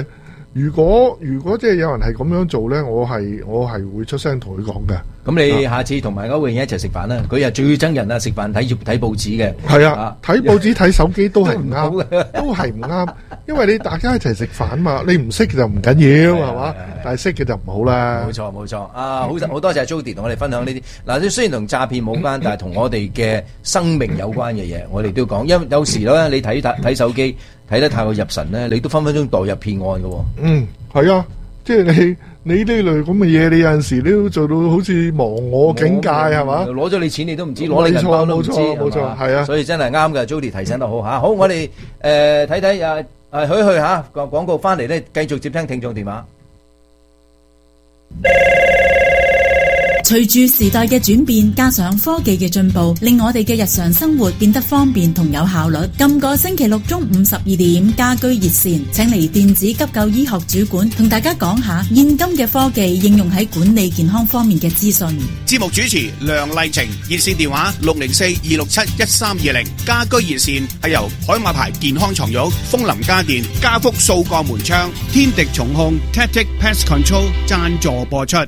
[SPEAKER 2] 如果如果即係有人係咁樣做咧，我係我係會出聲同佢講嘅。
[SPEAKER 1] 咁你下次同埋歐永一齊食飯啦，佢又最憎人啊！食飯睇睇報紙嘅，
[SPEAKER 2] 係啊，睇報紙睇手機都係唔啱，都係唔啱，因為你大家一齊食飯嘛，你唔識就唔緊要係嘛，但係識嘅就唔好啦。
[SPEAKER 1] 冇錯冇錯，啊好好多謝 Jody 同我哋分享呢啲。嗱，雖然同詐騙冇關，但係同我哋嘅生命有關嘅嘢，我哋都要講。因為有時咧，你睇睇手機睇得太過入神咧，你都分分鐘墮入騙案嘅。
[SPEAKER 2] 嗯，係啊，即係你。你呢類咁嘅嘢，你有陣時都做到好似忘我境界係嘛？
[SPEAKER 1] 攞咗你錢你都唔知，攞你銀包都唔知，
[SPEAKER 2] 冇錯，係啊。
[SPEAKER 1] 所以真係啱嘅 ，Jody 提醒得好嚇。好，我哋誒睇睇啊啊許去嚇個廣告翻嚟咧，繼續接聽聽眾電話。
[SPEAKER 8] 隨住時代嘅轉變，加上科技嘅進步，令我哋嘅日常生活變得方便同有效率。今個星期六中午十二點，家居熱線請嚟電子急救醫學主管同大家講下現今嘅科技應用喺管理健康方面嘅資訊。
[SPEAKER 4] 節目主持梁麗晴，熱線電話六零四二六七一三二零。家居熱線係由海馬牌健康床褥、風林家電、家福數個門窗、天敵重控 Tactic Pest Control 贊助播出。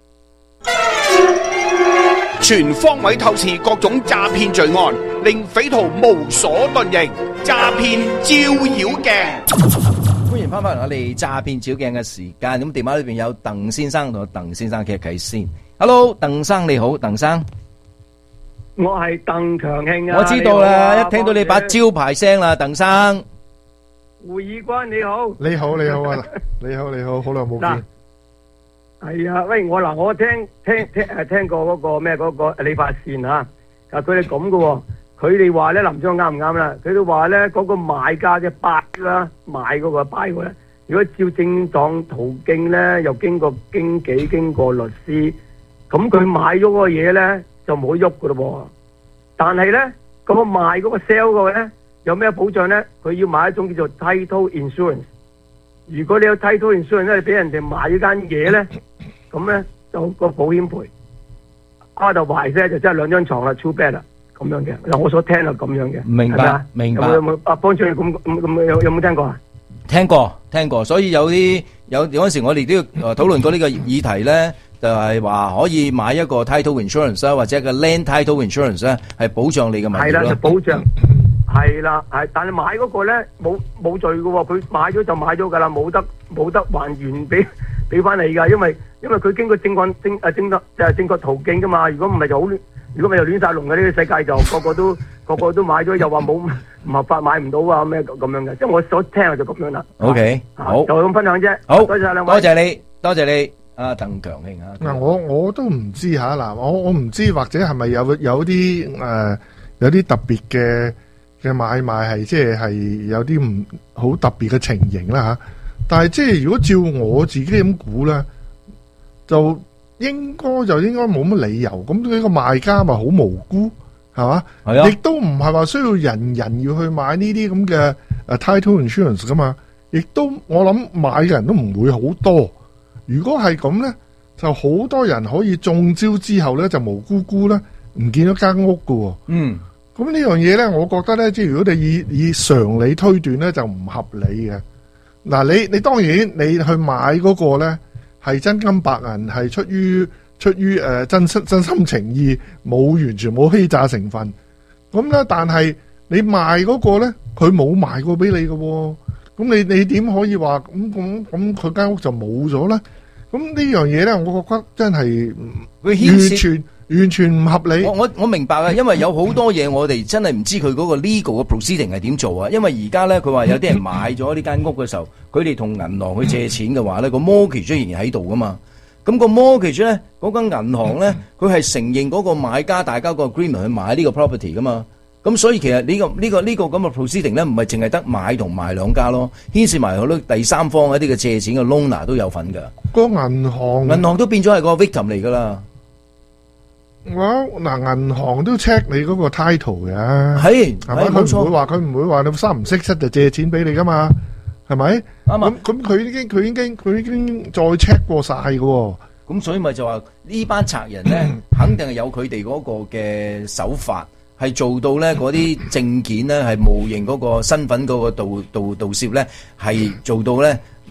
[SPEAKER 4] 全方位透視各種詐騙罪案，令匪徒無所遁形。詐騙照妖鏡，
[SPEAKER 1] 歡迎翻返嚟我哋詐騙照鏡嘅時間。咁電話裏邊有鄧先生同鄧先生傾偈先。Hello， 鄧生你好，鄧生。
[SPEAKER 14] 我係鄧強慶啊！
[SPEAKER 1] 我知道啦，
[SPEAKER 14] 啊、
[SPEAKER 1] 一聽到你把招牌聲啦，鄧生。
[SPEAKER 14] 胡議官你好，
[SPEAKER 2] 你好你好啊，你好你好，好耐冇見。
[SPEAKER 14] 係啊，喂，我嗱，我聽聽聽誒聽過嗰個咩嗰個理髮線嚇，啊佢哋咁嘅喎，佢哋話咧，林張啱唔啱啦？佢哋話咧嗰個買家嘅拜啦，買嗰個拜嘅咧，如果照正當途徑咧，又經過經紀、經過律師，咁佢買咗嗰個嘢咧就冇喐嘅咯喎。但係咧嗰個賣嗰個 sell 嗰個咧有咩保障咧？佢要買一種叫做 title insurance。如果你有 title insurance 咧，你俾人哋買咗間嘢咧，咁咧就個保險賠。啊就壞啫，就真係兩張床啦 ，too bad 啦，咁樣嘅。嗱，我所聽係咁樣嘅。
[SPEAKER 1] 明白，明白。
[SPEAKER 14] 有冇有冇啊？幫助你咁咁咁有有冇聽過啊？
[SPEAKER 1] 聽過，聽過。所以有啲有嗰陣時，我哋都要討論過呢個議題咧，就係話可以買一個 title insurance 啦，或者一個 land title insurance 咧，係保障你嘅物業咯。
[SPEAKER 14] 係啦，就保障。係啦，係，但係買嗰個咧冇冇罪嘅喎，佢買咗就買咗㗎啦，冇得冇得還原俾俾翻你㗎，因為因為佢經過正確正誒正得即係正確途徑㗎嘛，如果唔係就好亂，如果咪就亂曬龍嘅呢個世界就個個都個個都買咗，又話冇唔合法買唔到啊咩咁樣嘅，即係我所聽就咁樣啦。
[SPEAKER 1] OK，好，
[SPEAKER 14] 就咁分享啫。
[SPEAKER 1] 好，
[SPEAKER 14] 多謝兩位，
[SPEAKER 1] 多謝你，多謝你，阿鄧強興啊。
[SPEAKER 2] 嗱，我我都唔知嚇，嗱，我我唔知或者係咪有有啲誒有啲特別嘅。嘅買賣係即係係有啲唔好特別嘅情形啦嚇，但係即係如果照我自己咁估咧，就應該就應該冇乜理由。咁呢個賣家咪好無辜係嘛？係啊，亦都唔係話需要人人要去買呢啲咁嘅誒 title insurance 噶嘛。亦都我諗買嘅人都唔會好多。如果係咁咧，就好多人可以中招之後咧就無辜辜咧唔見咗間屋噶喎。嗯。咁呢樣嘢咧，我覺得咧，即係如果你以以常理推斷咧，就唔合理嘅。嗱，你你當然你去買嗰個咧係真金白銀，係出於出於誒、呃、真心真心情意，冇完全冇欺詐成分。咁咧，但係你賣嗰個咧，佢冇賣過俾你嘅喎。咁你你點可以話咁咁咁佢間屋就冇咗咧？咁呢樣嘢咧，我覺得真係完全。完全唔合理。
[SPEAKER 1] 我我我明白啊，因為有好多嘢我哋真係唔知佢嗰個 legal 嘅 proceeding 係點做啊。因為而家咧，佢話有啲人買咗呢間屋嘅時候，佢哋同銀行去借錢嘅話咧，個 mortgage 仍然喺度噶嘛。咁個 mortgage 咧，嗰間銀行咧，佢係承認嗰個買家大家個 agreement 去買呢個 property 噶嘛。咁所以其實呢個呢個呢個咁嘅 proceeding 咧，唔係淨係得買同賣兩家咯，牽涉埋好多第三方一啲嘅借錢嘅 loaner 都有份㗎。
[SPEAKER 2] 個銀行
[SPEAKER 1] 銀行都變咗係個 victim 嚟㗎啦。
[SPEAKER 2] 我嗱，銀行都 check 你嗰個 title 嘅，
[SPEAKER 1] 係
[SPEAKER 2] 係咪？佢唔會話佢唔會話你三唔識七就借錢俾你噶嘛，係咪？啱啊！咁咁佢已經佢已經佢已經再 check 過晒嘅，
[SPEAKER 1] 咁所以咪就話呢班賊人咧，肯定係有佢哋嗰個嘅手法，係做到咧嗰啲證件咧係模擬嗰個身份嗰個盜盜盜竊咧，係做到咧。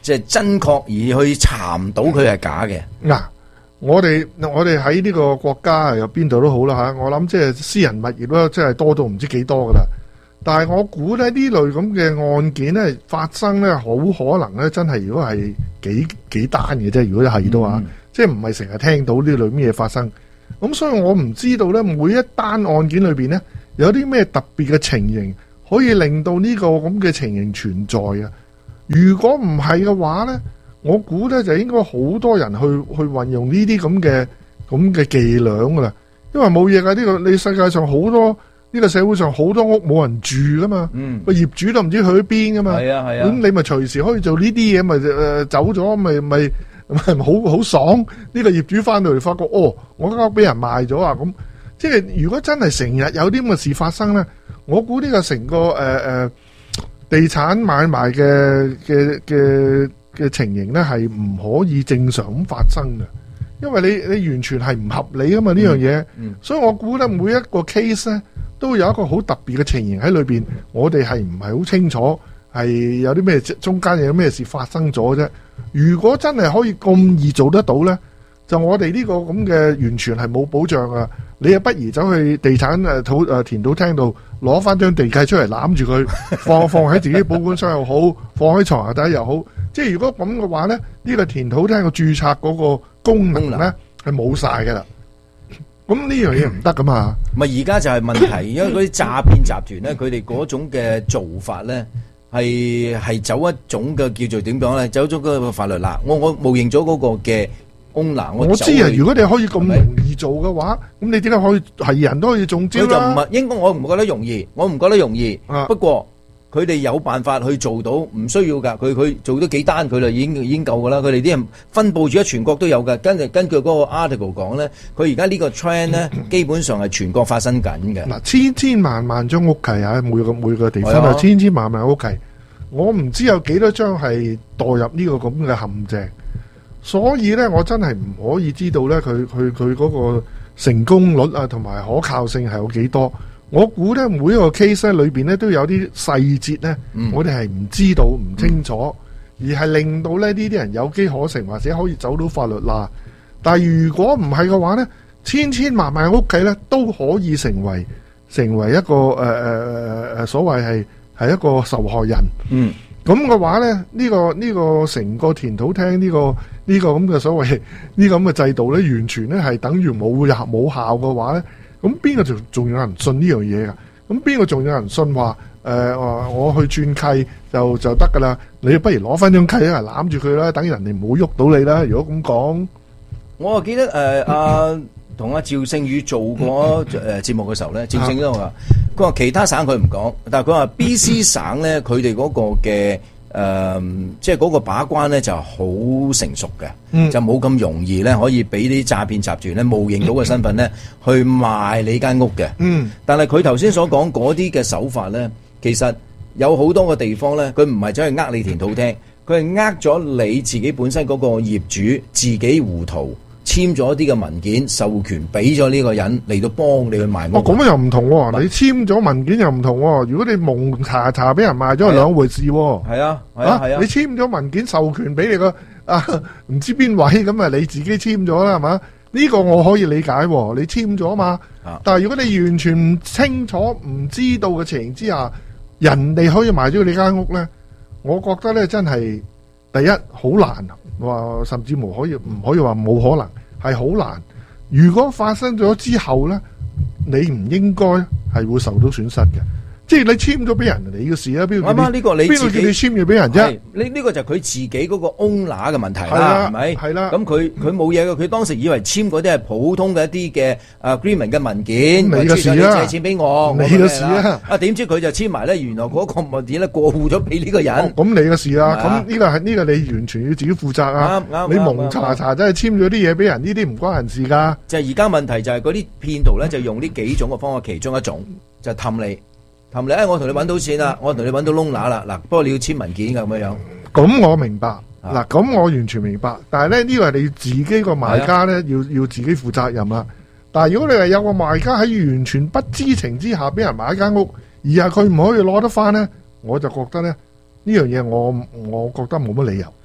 [SPEAKER 1] 即係真確而去查唔到佢係假嘅？
[SPEAKER 2] 嗱，我哋我哋喺呢個國家又邊度都好啦嚇，我諗即係私人物業咧，即係多到唔知幾多噶啦。但係我估咧呢類咁嘅案件咧發生咧，好可能咧真係如果係幾幾單嘅啫。如果係都話，即係唔係成日聽到呢類咩嘢發生。咁所以我唔知道咧，每一單案件裏邊咧有啲咩特別嘅情形可以令到呢個咁嘅情形存在啊。如果唔係嘅話咧，我估咧就應該好多人去去運用呢啲咁嘅咁嘅伎倆噶啦。因為冇嘢噶，呢個你世界上好多。呢個社會上好多屋冇人住噶嘛，個、嗯、業主都唔知去咗邊噶嘛，
[SPEAKER 1] 係啊係啊，
[SPEAKER 2] 咁你咪隨時可以做呢啲嘢，咪誒走咗，咪咪咪好好爽。呢、這個業主翻到嚟發覺，哦，我間屋俾人賣咗啊！咁即係如果真係成日有啲咁嘅事發生咧，我估呢個成個誒誒、呃、地產買賣嘅嘅嘅嘅情形咧，係唔可以正常咁發生嘅，因為你你完全係唔合理噶嘛呢樣嘢，所以我估咧每一個 case 咧。都有一個好特別嘅情形喺裏邊，我哋係唔係好清楚係有啲咩中間有咩事發生咗啫？如果真係可以咁易做得到呢，就我哋呢個咁嘅完全係冇保障啊！你又不如走去地產誒土誒田土廳度攞翻張地契出嚟攬住佢，放放喺自己保管箱又好，放喺床下底又好。即係如果咁嘅話呢，呢、呢個田土廳嘅註冊嗰個功能呢，係冇晒噶啦。咁呢樣嘢唔得噶嘛？
[SPEAKER 1] 咪而家就係問題，因為嗰啲詐騙集團咧，佢哋嗰種嘅做法咧，係係走一種嘅叫做點講咧，走咗嗰個法律啦。我我冒認咗嗰個嘅 owner，我
[SPEAKER 2] 我知啊。如果你可以咁容易做嘅話，咁你點解可以係人都可以中招啦？
[SPEAKER 1] 佢就唔係應該，我唔覺得容易，我唔覺得容易。啊、不過。佢哋有辦法去做到，唔需要㗎。佢佢做咗幾單，佢就已經已經夠㗎啦。佢哋啲人分佈住喺全國都有㗎。跟住根據嗰個 article 講咧，佢而家呢個 trend 咧，基本上係全國發生緊嘅。
[SPEAKER 2] 嗱，千千萬萬張屋契啊，每個每個地方啊，千千萬萬屋契，我唔知有幾多張係墮入呢個咁嘅陷阱。所以咧，我真係唔可以知道咧，佢佢佢嗰個成功率啊，同埋可靠性係有幾多。我估咧每一個 case 咧裏邊咧都有啲細節咧，嗯、我哋係唔知道唔清楚，嗯、而係令到咧呢啲人有機可乘，或者可以走到法律罅。但係如果唔係嘅話咧，千千萬萬屋企咧都可以成為成為一個誒誒誒誒所謂係係一個受害人。嗯，咁嘅話咧，呢、這個呢、這個成個田土廳呢、這個呢、這個咁嘅所謂呢咁嘅制度咧，完全咧係等於冇冇效嘅話咧。咁邊個仲仲有人信呢樣嘢噶？咁邊個仲有人信話誒話我去轉契就就得噶啦？你不如攞翻張契啊，攬住佢啦，等人哋唔好喐到你啦。如果咁講，
[SPEAKER 1] 我記得誒阿同阿趙勝宇做過誒節目嘅時候咧，趙勝宇都話佢話其他省佢唔講，但係佢話 B C 省咧，佢哋嗰個嘅。誒、呃，即係嗰個把關咧就好成熟嘅，嗯、就冇咁容易咧可以俾啲詐騙集團咧冒認到嘅身份咧去賣你間屋嘅。嗯，但係佢頭先所講嗰啲嘅手法咧，其實有好多個地方咧，佢唔係走去呃你田土廳，佢係呃咗你自己本身嗰個業主自己糊塗。簽咗一啲嘅文件授權俾咗呢個人嚟到幫你去賣屋。
[SPEAKER 2] 哦，咁又唔同喎、啊！你簽咗文件又唔同喎、啊。如果你蒙查查俾人賣咗係兩回事喎。
[SPEAKER 1] 係啊，係啊，係啊。
[SPEAKER 2] 你簽咗文件授權俾你個啊，唔知邊位咁啊？你自己簽咗啦，係嘛？呢、呢個我可以理解喎、啊。你簽咗嘛？啊、但係如果你完全唔清楚、唔知道嘅情形之下，人哋可以賣咗你間屋咧，我覺得咧真係第一好難。話甚至無可以唔可以話冇可能，係好難。如果發生咗之後咧，你唔應該係會受到損失嘅。即係你簽咗俾人，你嘅事啦。邊個叫你？邊個叫你簽嘢俾人啫？
[SPEAKER 1] 呢呢個就係佢自己嗰個 owner 嘅問題啦，係咪？係啦。咁佢佢冇嘢嘅，佢當時以為簽嗰啲係普通嘅一啲嘅 agreement 嘅文件，
[SPEAKER 2] 你嘅事啦。
[SPEAKER 1] 借錢俾我，
[SPEAKER 2] 你嘅事啦。
[SPEAKER 1] 啊，點知佢就簽埋咧？原來嗰個文件咧過戶咗俾呢個人。
[SPEAKER 2] 咁你嘅事啦。咁呢個係呢個你完全要自己負責啊。啱啱。你蒙查查真係簽咗啲嘢俾人，呢啲唔關人事噶。
[SPEAKER 1] 就係而家問題就係嗰啲騙徒咧，就用呢幾種嘅方法，其中一種就係氹你。氹你，哎，我同你揾到錢啦，我同你揾到窿乸啦，嗱，不過你要簽文件噶咁樣樣。
[SPEAKER 2] 咁我明白，嗱，咁我完全明白。但係咧呢個係你自己個賣家咧，要要自己負責任啦。但係如果你係有個賣家喺完全不知情之下俾人買一間屋，而係佢唔可以攞得翻咧，我就覺得咧呢樣嘢我我覺得冇乜理由。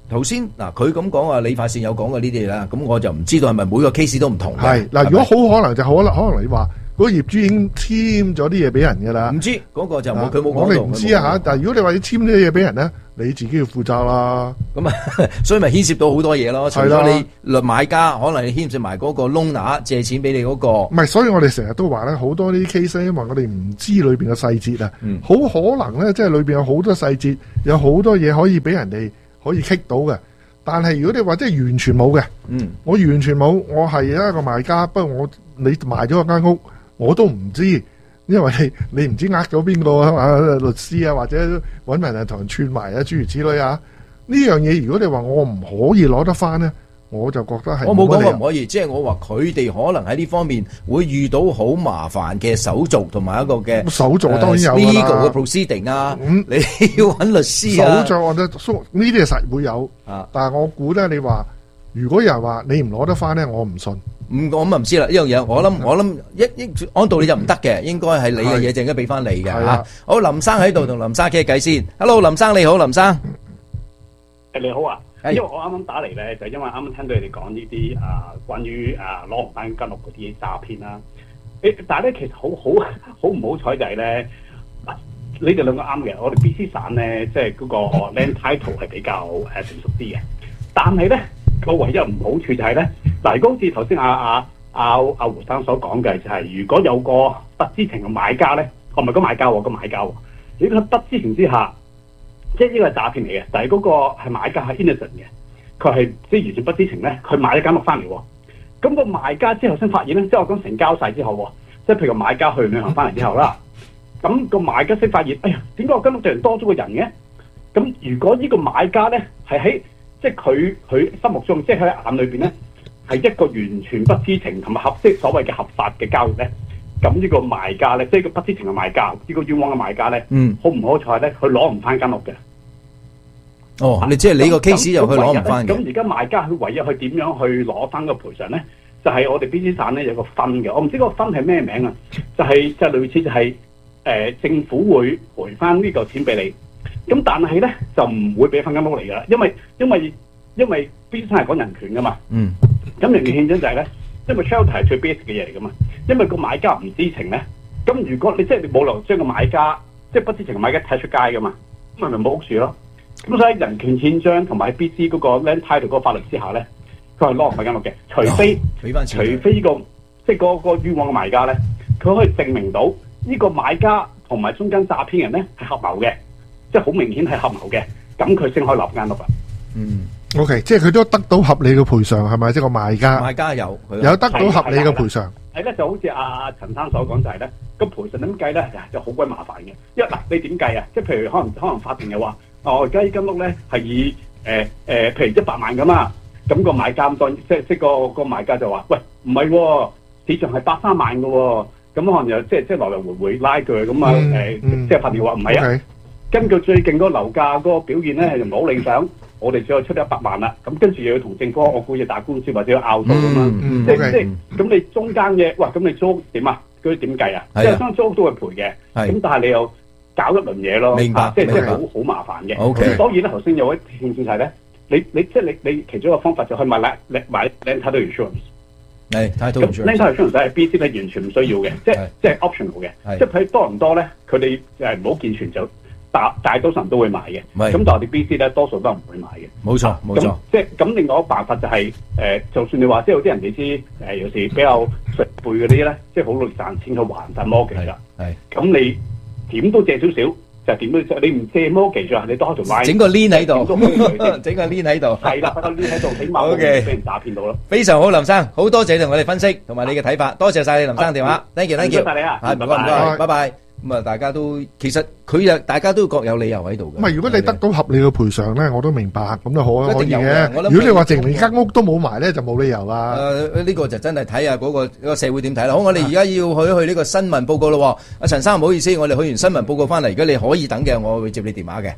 [SPEAKER 1] 頭先嗱，佢咁講話理髮線有講過呢啲嘢啦，咁我就唔知道係咪每個 case 都唔同嘅。
[SPEAKER 2] 係嗱，如果好可能就可能可能你話嗰個業主已經簽咗啲嘢俾人㗎啦。
[SPEAKER 1] 唔知嗰個就冇佢冇講到。
[SPEAKER 2] 我哋唔知啊嚇，但係如果你話要簽啲嘢俾人咧，你自己要負責啦。
[SPEAKER 1] 咁啊，所以咪牽涉到好多嘢咯。除咗你律買家，可能你牽涉埋嗰個 loaner 借錢俾你嗰個。
[SPEAKER 2] 唔係，所以我哋成日都話咧，好多呢啲 case 因為我哋唔知裏邊嘅細節啊，好可能咧，即係裏邊有好多細節，有好多嘢可以俾人哋可以棘到嘅。但係如果你話即係完全冇嘅，
[SPEAKER 1] 嗯，
[SPEAKER 2] 我完全冇，我係一個賣家，不過我你賣咗間屋，我都唔知，因為你你唔知呃咗邊個啊律師啊，或者揾人嚟同人串埋啊，諸如此類啊。呢樣嘢如果你話我唔可以攞得翻咧，我就覺得係
[SPEAKER 1] 我冇講過唔可以，即係我話佢哋可能喺呢方面會遇到好麻煩嘅手續同埋一個嘅
[SPEAKER 2] 手續當然有啦
[SPEAKER 1] legal 嘅 proceeding 啊，
[SPEAKER 2] 嗯、
[SPEAKER 1] 你要揾律師啊，
[SPEAKER 2] 手續或者呢啲係實會有，
[SPEAKER 1] 啊、
[SPEAKER 2] 但係我估咧，你話如果有人話你唔攞得翻咧，我唔信。
[SPEAKER 1] 唔，我咁唔知啦。呢樣嘢我諗我諗一一按道理就唔得嘅，應該係你嘅嘢就應該俾翻你嘅嚇。好，林生喺度同林生傾偈先。Hello， 林生你好，林生。
[SPEAKER 15] 誒你好啊。因為我啱啱打嚟咧，就因為啱啱聽到你哋講呢啲啊，關於啊攞唔翻間屋嗰啲詐騙啦。誒，但係咧其實好好好唔好彩就係咧，你哋兩個啱嘅。我哋 B C 省咧，即係嗰個 land title 係比較誒成熟啲嘅。但係咧個唯一唔好處就係咧，嗱，如果好似頭先阿阿阿阿胡生所講嘅，就係如果有個不知情嘅買家咧，我唔係個買家喎，個買家喎，如果不知情之下。即係呢個係詐騙嚟嘅，但係嗰個係買家係 innocent 嘅，佢係即係完全不知情咧，佢買咗間屋翻嚟喎。咁個賣家之後先發現咧，即係我講成交晒之後喎，即係譬如買家去旅行翻嚟之後啦，咁個買家先發現，哎呀，點解我間屋突然多咗個人嘅？咁如果呢個買家咧係喺即係佢佢心目中，即係喺眼裏邊咧係一個完全不知情同埋合即係所謂嘅合法嘅交易咧。咁呢個賣家咧，即係個不知情嘅賣家，呢、這個冤枉嘅賣家咧，
[SPEAKER 1] 嗯，
[SPEAKER 15] 好唔好彩咧？佢攞唔翻間屋嘅。
[SPEAKER 1] 哦，你即係你個 case 就佢攞唔翻嘅。
[SPEAKER 15] 咁而家賣家佢唯一去點樣去攞翻個賠償咧？就係、是、我哋 B C 省咧有個分嘅，我唔知個分係咩名啊？就係、是、就係、是、類似就係、是、誒、呃、政府會賠翻呢嚿錢俾你，咁但係咧就唔會俾翻間屋嚟㗎啦，因為因為因為 B C 省係講人權㗎嘛。
[SPEAKER 1] 嗯。咁
[SPEAKER 15] 人權憲章就係咧。因為 shelter 係最 basic 嘅嘢嚟噶嘛，因為個買家唔知情咧，咁如果你即係你冇理由將個買家即係不知情嘅買家踢出街噶嘛，咁咪冇屋住咯。咁所以人權憲章同埋 B C 嗰個 land title 嗰個法律之下咧，佢係攞唔翻間屋嘅，除非除非呢、這個即係嗰個冤枉嘅買家咧，佢可以證明到呢個買家同埋中間詐騙人咧係合謀嘅，即係好明顯係合謀嘅，咁佢先可以攞間屋啦。
[SPEAKER 1] 嗯。
[SPEAKER 2] O、okay, K， 即係佢都得到合理嘅賠償，係咪？即係個賣家，
[SPEAKER 1] 賣家有
[SPEAKER 2] 有得到合理嘅賠償。
[SPEAKER 15] 係咧，就好似阿阿陳生所講就係咧，個賠償點計咧就好鬼麻煩嘅。因為嗱，你點計啊？即係譬如可能可能法庭又話，哦，而家呢間屋咧係以誒誒、呃呃，譬如一百萬咁啊，咁、個買家咁當即即個個賣家就話，喂，唔係喎，市場係百三萬嘅喎、哦，咁可能又即即來來回回拉鋸咁啊誒，即係法庭話唔係啊。Okay. 根據最近嗰個樓價嗰個表現咧，就唔係好理想。我哋只可以出一百萬啦，咁跟住又要同政府，我估要打官司或者要拗數噶嘛，即係即係咁你中間嘅，哇咁你租屋點啊？嗰啲點計啊？即係將租屋都會賠嘅，咁但係你又搞一輪嘢咯，
[SPEAKER 1] 明白，
[SPEAKER 15] 即係即係好好麻煩嘅。
[SPEAKER 1] O K，
[SPEAKER 15] 當然啦，頭先有位聽眾係咧，你你即係你你其中一個方法就去買買買 land title insurance， 係 title insurance。land title insurance 係 B C 咧完全唔需要嘅，即係即係 optional 嘅，即係佢多唔多咧？佢哋誒唔好健全就。大大多數人都會買嘅，咁但係我哋 B C 咧多數都唔會買嘅。冇錯，冇錯。即係咁，另外一個辦法就係、是、誒、呃，就算你話即係有啲人你知誒、呃，有時比較熟輩嗰啲咧，即係好努力賺錢去還晒 mortgage 啦。係，咁你點都借少少，就點都你唔借 mortgage 啊，你多條 line 整個 lien 喺度，整個 lien 喺度。係啦，個 lien 喺度，起碼唔會俾人詐騙到咯。非常好，林生，好多謝你同我哋分析同埋你嘅睇法，多謝晒你林生電話 ，thank you，thank you，多謝你啊，唔該唔該，拜拜。咁啊，大家都其實佢又大家都各有理由喺度嘅。唔係，如果你得到合理嘅賠償咧，我都明白，咁就可可以嘅。如果你話淨連間屋都冇埋咧，就冇理由啦。誒，呢個就真係睇下嗰個嗰個社會點睇啦。好，我哋而家要去去呢個新聞報告咯。阿陳生唔好意思，我哋去完新聞報告翻嚟，如果你可以等嘅，我會接你電話嘅。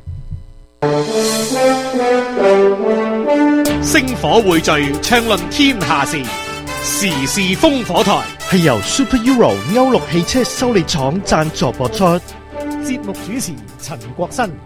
[SPEAKER 16] 星火匯聚，暢論天下事，時事烽火台。
[SPEAKER 17] 係由 Super Euro 歐陸汽車修理廠贊助播出。
[SPEAKER 16] 節目主持陳國新。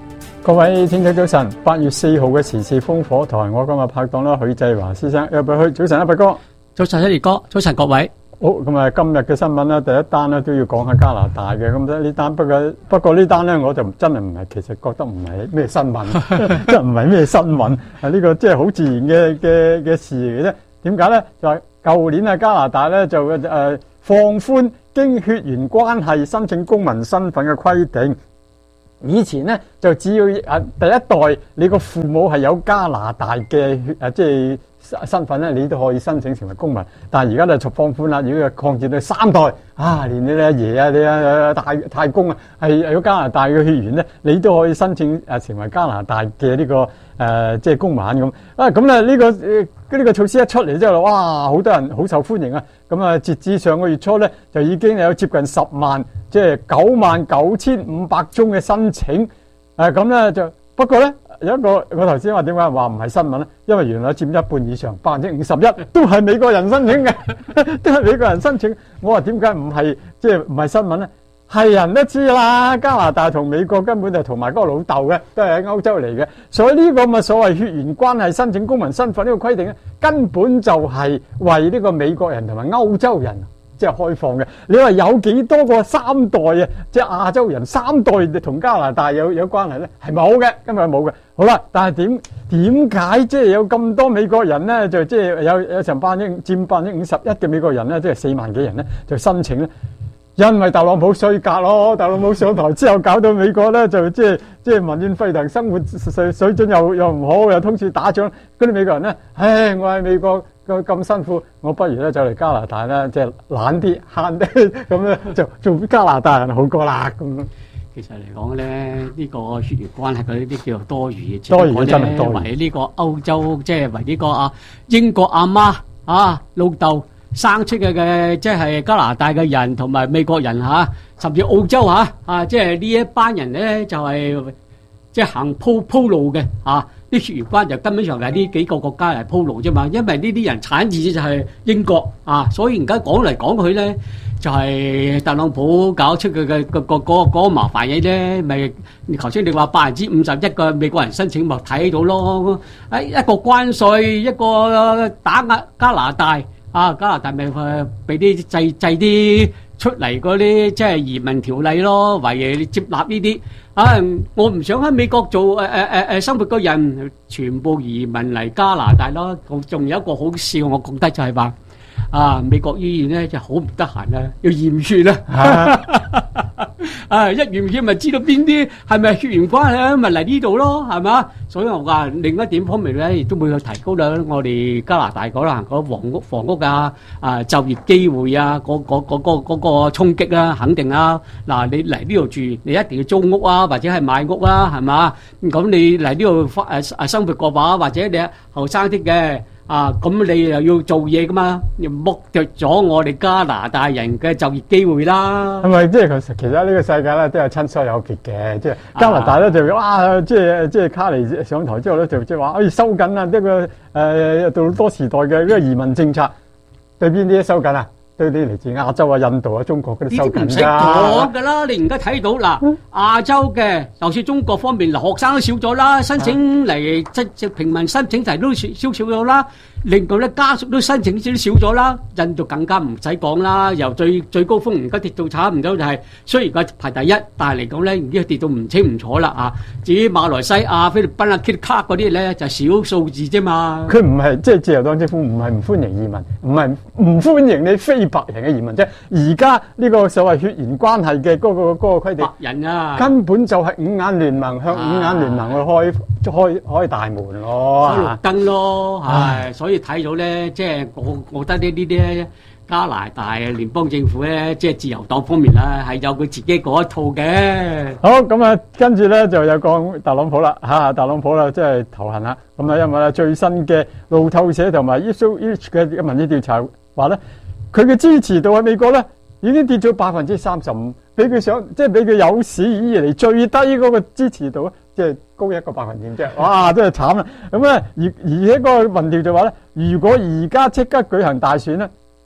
[SPEAKER 17] 各位聽眾早晨，八月四號嘅時事烽火台，我今日拍檔啦，許繼華先生，有冇去？早晨，阿伯哥，
[SPEAKER 18] 早晨，一烈哥，早晨各位。
[SPEAKER 17] 好，咁啊，今日嘅新聞咧，第一單咧都要講下加拿大嘅，咁呢單不過不過呢單咧，我就真係唔係，其實覺得唔係咩新聞，即係唔係咩新聞，係呢個即係好自然嘅嘅嘅事嚟嘅啫。點解咧？就係舊年啊，加拿大咧就誒、呃、放寬經血緣關係申請公民身份嘅規定。以前咧就只要誒第一代你個父母係有加拿大嘅血誒即係身份咧，你都可以申請成為公民。但係而家咧就放寬啦，如果擴展到三代啊，連你阿爺啊、你啊太太公啊係有加拿大嘅血緣咧，你都可以申請誒成為加拿大嘅呢、這個誒、呃、即係公民咁。啊咁咧呢個呢、呃這個措施一出嚟之後，哇好多人好受歡迎啊！咁啊截至上個月初咧，就已經有接近十萬。即係九萬九千五百宗嘅申請，誒咁咧就不過咧有一個我頭先話點解話唔係新聞咧？因為原來佔一半以上，百分之五十一都係美國人申請嘅，都係美國人申請。我話點解唔係即係唔係新聞咧？係人都知啦，加拿大同美國根本就同埋嗰個老豆嘅，都係喺歐洲嚟嘅，所以呢個咪所謂血緣關係申請公民身份呢個規定咧，根本就係為呢個美國人同埋歐洲人。即係開放嘅，你話有幾多個三代啊？即係亞洲人三代同加拿大有有關係咧？係冇嘅，根本係冇嘅。好啦，但係點點解即係有咁多美國人咧？就即係有有成百分之佔百分之五十一嘅美國人咧，即係四萬幾人咧，就申請咧。因為特朗普衰格咯，特朗普上台之後搞到美國咧就即係即係民怨沸騰，生活水水準又又唔好，又通處打仗，嗰啲美國人咧，唉，我喺美國咁辛苦，我不如咧就嚟加拿大咧，即係懶啲慳啲，咁咧就做加拿大人好過啦咁。
[SPEAKER 18] 其實嚟講咧，呢個血緣關係嗰啲啲叫做多餘嘅，
[SPEAKER 17] 多餘真係多餘。
[SPEAKER 18] 為呢個歐洲，即係為呢個啊英國阿媽啊老豆。生出嘅嘅即係加拿大嘅人同埋美國人嚇，甚至澳洲嚇啊！即係呢一班人咧就係即係行鋪鋪路嘅啊！啲血緣關就根本上係呢幾個國家嚟鋪路啫嘛，因為呢啲人產自就係英國啊，所以而家講嚟講去咧就係特朗普搞出佢嘅個個嗰嗰個麻煩嘢咧，咪頭先你話百分之五十一個美國人申請咪睇到咯，誒一個關稅一個打壓加拿大。啊！加拿大咪誒俾啲制制啲出嚟嗰啲即係移民條例咯，為嘢接納呢啲啊！我唔想喺美國做誒誒誒誒生活嘅人，全部移民嚟加拿大咯。仲有一個好笑，我覺得就係話啊，美國醫院咧就好唔得閒啊，要驗血啊！啊，一驗血咪知道邊啲係咪血緣關係啊，咪嚟呢度咯，係嘛？所以我話另一點方面咧，亦都會去提高啦。我哋加拿大嗰啦，嗰房屋房屋啊，啊就業機會啊，嗰嗰嗰嗰嗰個衝擊啊，肯定啊。嗱，你嚟呢度住，你一定要租屋啊，或者係買屋啊，係嘛？咁你嚟呢度發誒誒生活嘅話，或者你後生啲嘅。啊，咁你又要做嘢噶嘛？要剝奪咗我哋加拿大人嘅就業機會啦。
[SPEAKER 17] 係咪即係其實其實呢個世界咧都有親疏有別嘅，即係加拿大咧就哇，即係即係卡尼上台之後咧就即係話可以收緊啊，呢個誒杜魯多時代嘅呢個移民政策，對邊啲收緊啊？對啲嚟自亞洲啊、印度啊、中國嗰啲收緊㗎。呢啲唔使
[SPEAKER 18] 講㗎啦，你而家睇到嗱，亞洲嘅，就算中國方面嗱，學生都少咗啦，申請嚟即即平民申請題都少少少咗啦。另外咧，家屬都申請少少咗啦，印度更加唔使講啦，由最最高峰而家跌到差唔多就係，雖然佢排第一，但係嚟講咧已經跌到唔清唔楚啦啊！至於馬來西亞、菲律賓啊、K 卡嗰啲咧就少數字啫嘛。
[SPEAKER 17] 佢唔係即係自由黨政府唔係唔歡迎移民，唔係唔歡迎你非白人嘅移民啫。而家呢個所謂血緣關係嘅嗰個嗰個規定，
[SPEAKER 18] 白人啊，
[SPEAKER 17] 根本就係五眼聯盟向五眼聯盟去開開開大門咯，
[SPEAKER 18] 開綠燈咯，係所以。睇到咧，即係我我覺得呢呢啲咧，加拿大聯邦政府咧，即係自由黨方面啦，係有佢自己嗰一套嘅。
[SPEAKER 17] 好，咁啊，跟住咧就有講特朗普啦，嚇特朗普啦，即係頭痕啦。咁啊，因為咧最新嘅路透社同埋 Ipsos 嘅民意調查話咧，佢嘅支持度喺美國咧已經跌咗百分之三十五，比佢想即係比佢有史以嚟最低嗰個支持度啊！即係高一個百分點啫，哇！真係慘啦。咁咧，而而且個民調就話咧，如果而家即刻舉行大選咧，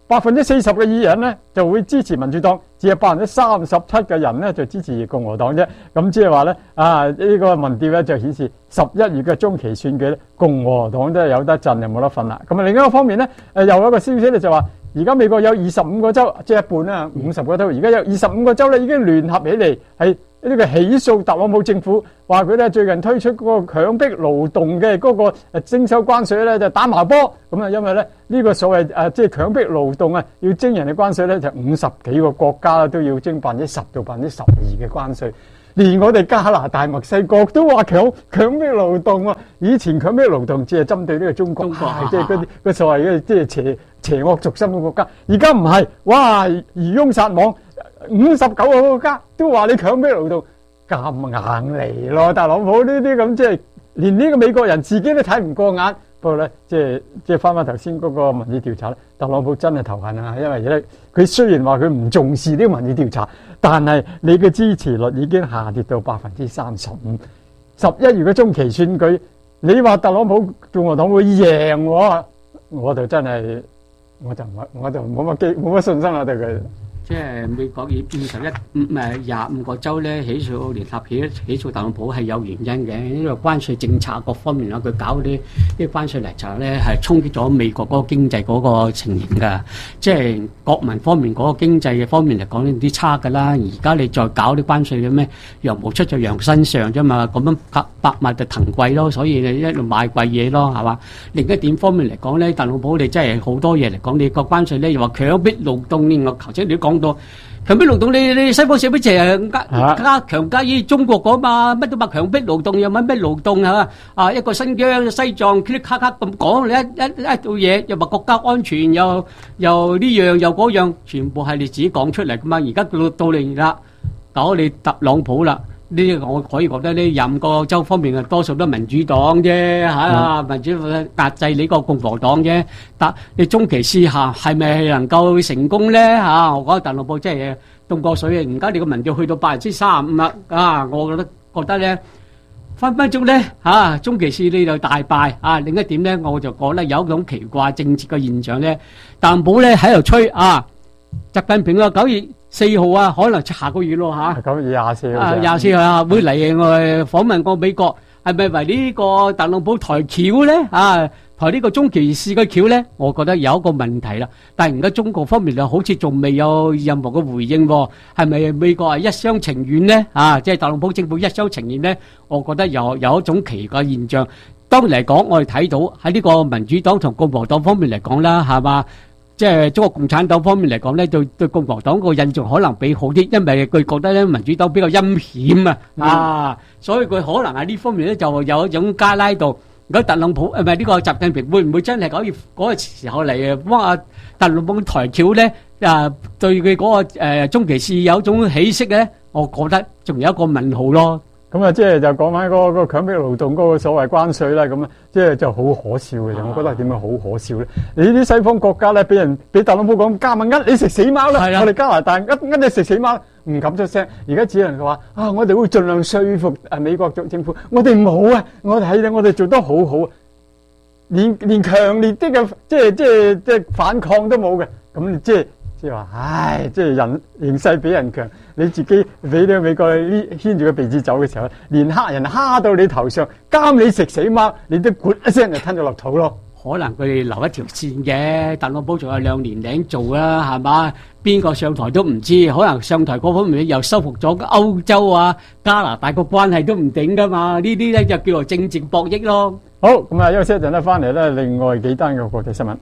[SPEAKER 17] 百分之四十嘅議員咧就會支持民主黨，只有百分之三十七嘅人咧就支持共和黨啫。咁即係話咧啊，呢、這個民調咧就顯示十一月嘅中期選舉咧，共和黨都係有得震，又冇得瞓啦。咁啊另一個方面咧，誒又有一個消息咧就話，而家美國有二十五個州，即係一半啦，五十個州，而家有二十五個州咧已經聯合起嚟係呢個起訴特朗普政府，話佢咧最近推出嗰個強迫勞動嘅嗰個誒徵收關稅咧就打麻波。咁啊因為咧呢個所謂誒即係強迫勞動啊，要徵人嘅關稅咧就五十幾個國家啦都要徵百分之十到百分之十二嘅關稅。連我哋加拿大、墨西哥都話強強迫勞動喎。以前強迫勞動只係針對呢個中國，即係嗰啲嗰所謂嘅即係邪邪惡軸心嘅國家。而家唔係，哇！漁翁撒網，五十九個國家都話你強迫勞動，咁硬嚟咯。特朗普呢啲咁即係連呢個美國人自己都睇唔過眼。不過咧，即係即係翻翻頭先嗰個民意調查咧，特朗普真係頭痕啊！因為咧，佢雖然話佢唔重視呢個民意調查，但係你嘅支持率已經下跌到百分之三十五。十一月嘅中期選舉，你話特朗普共和黨會贏我，我就真係我就唔我就冇乜機冇乜信心啦對佢。
[SPEAKER 18] 即係美國以二十一五誒廿五個州咧起訴聯合起起訴特朗普係有原因嘅，因為關稅政策各方面啦，佢搞啲啲關稅嚟查咧係衝擊咗美國嗰個經濟嗰個情形㗎。即係國民方面嗰個經濟嘅方面嚟講呢啲差㗎啦。而家你再搞啲關稅嘅咩，羊毛出在羊身上啫嘛，咁樣百百物就騰貴咯，所以你一路買貴嘢咯，係嘛？另一點方面嚟講咧，特朗普你真係好多嘢嚟講，你個關稅咧又話強迫勞動，呢我頭先你都講。強迫勞動，你你西方社會就係加加強加於中國講嘛，乜都話強迫勞動，又乜咩勞動啊？啊，一個新疆、西藏，噼里咔咔咁講，你一一一到嘢又話國家安全，又又呢樣又嗰樣，全部係你自己講出嚟噶嘛？而家到到你啦，搞你特朗普啦。呢個我可以覺得呢廿五個州方面嘅多數都民主黨啫嚇，民主壓制你個共和黨啫。但你中期試下係咪能夠成功咧嚇？我覺得特朗普真係凍過水啊！而家你個民調去到百分之三十五啦啊！我覺得覺得咧分分鐘咧嚇中期試你就大敗啊！另一點咧，我就覺得有一種奇怪政治嘅現象咧，特朗普咧喺度吹啊，習近平啊九月四號啊，可能下個月咯嚇。九月廿四號。啊，廿四號啊，會嚟我訪問過美國，係咪為呢個特朗普抬轎咧？啊，抬呢個中期試嘅轎咧？我覺得有一個問題啦。但係而家中國方面又好似仲未有任何嘅回應喎，係咪美國係一廂情願咧？啊，即係特朗普政府一廂情願咧？我覺得有有一種奇怪現象。當然嚟講，我哋睇到喺呢個民主黨同共和黨方面嚟講啦，係嘛？即係中國共產黨方面嚟講咧，對對共和黨個印象可能比好啲，因為佢覺得咧民主黨比較陰險啊，啊，所以佢可能喺呢方面咧就有一種加拉度。如果特朗普誒唔係呢個習近平會唔會真係九月嗰個時候嚟幫阿特朗普抬轎咧？啊，對佢嗰個誒中期試有一種起色咧，我覺得仲有一個問號咯。咁啊，即係就講翻嗰個強迫勞動嗰個所謂關稅啦，咁啊，即係就好可笑嘅。我覺得點樣好可笑咧？你啲西方國家咧，俾人俾特朗普講加盟呃你食死貓啦，我哋加拿大呃呃你食死貓，唔敢出聲。而家只能夠話啊，我哋會盡量說服誒美國政府，我哋唔好啊，我哋係我哋做得好好，連連強烈啲嘅即係即係即係反抗都冇嘅，咁即係即係話，唉，即係人形勢比人強。你自己俾呢個美國呢牽住個鼻子走嘅時候，連黑人蝦到你頭上，監你食死貓，你都咕一聲就吞咗落肚咯。可能佢哋留一條線嘅，特朗普仲有兩年零做啦，係嘛？邊個上台都唔知，可能上台嗰方面又收復咗歐洲啊、加拿大個關係都唔定噶嘛？呢啲咧就叫做政治博弈咯。好，咁啊休息一陣咧，翻嚟咧，另外幾單嘅國際新聞。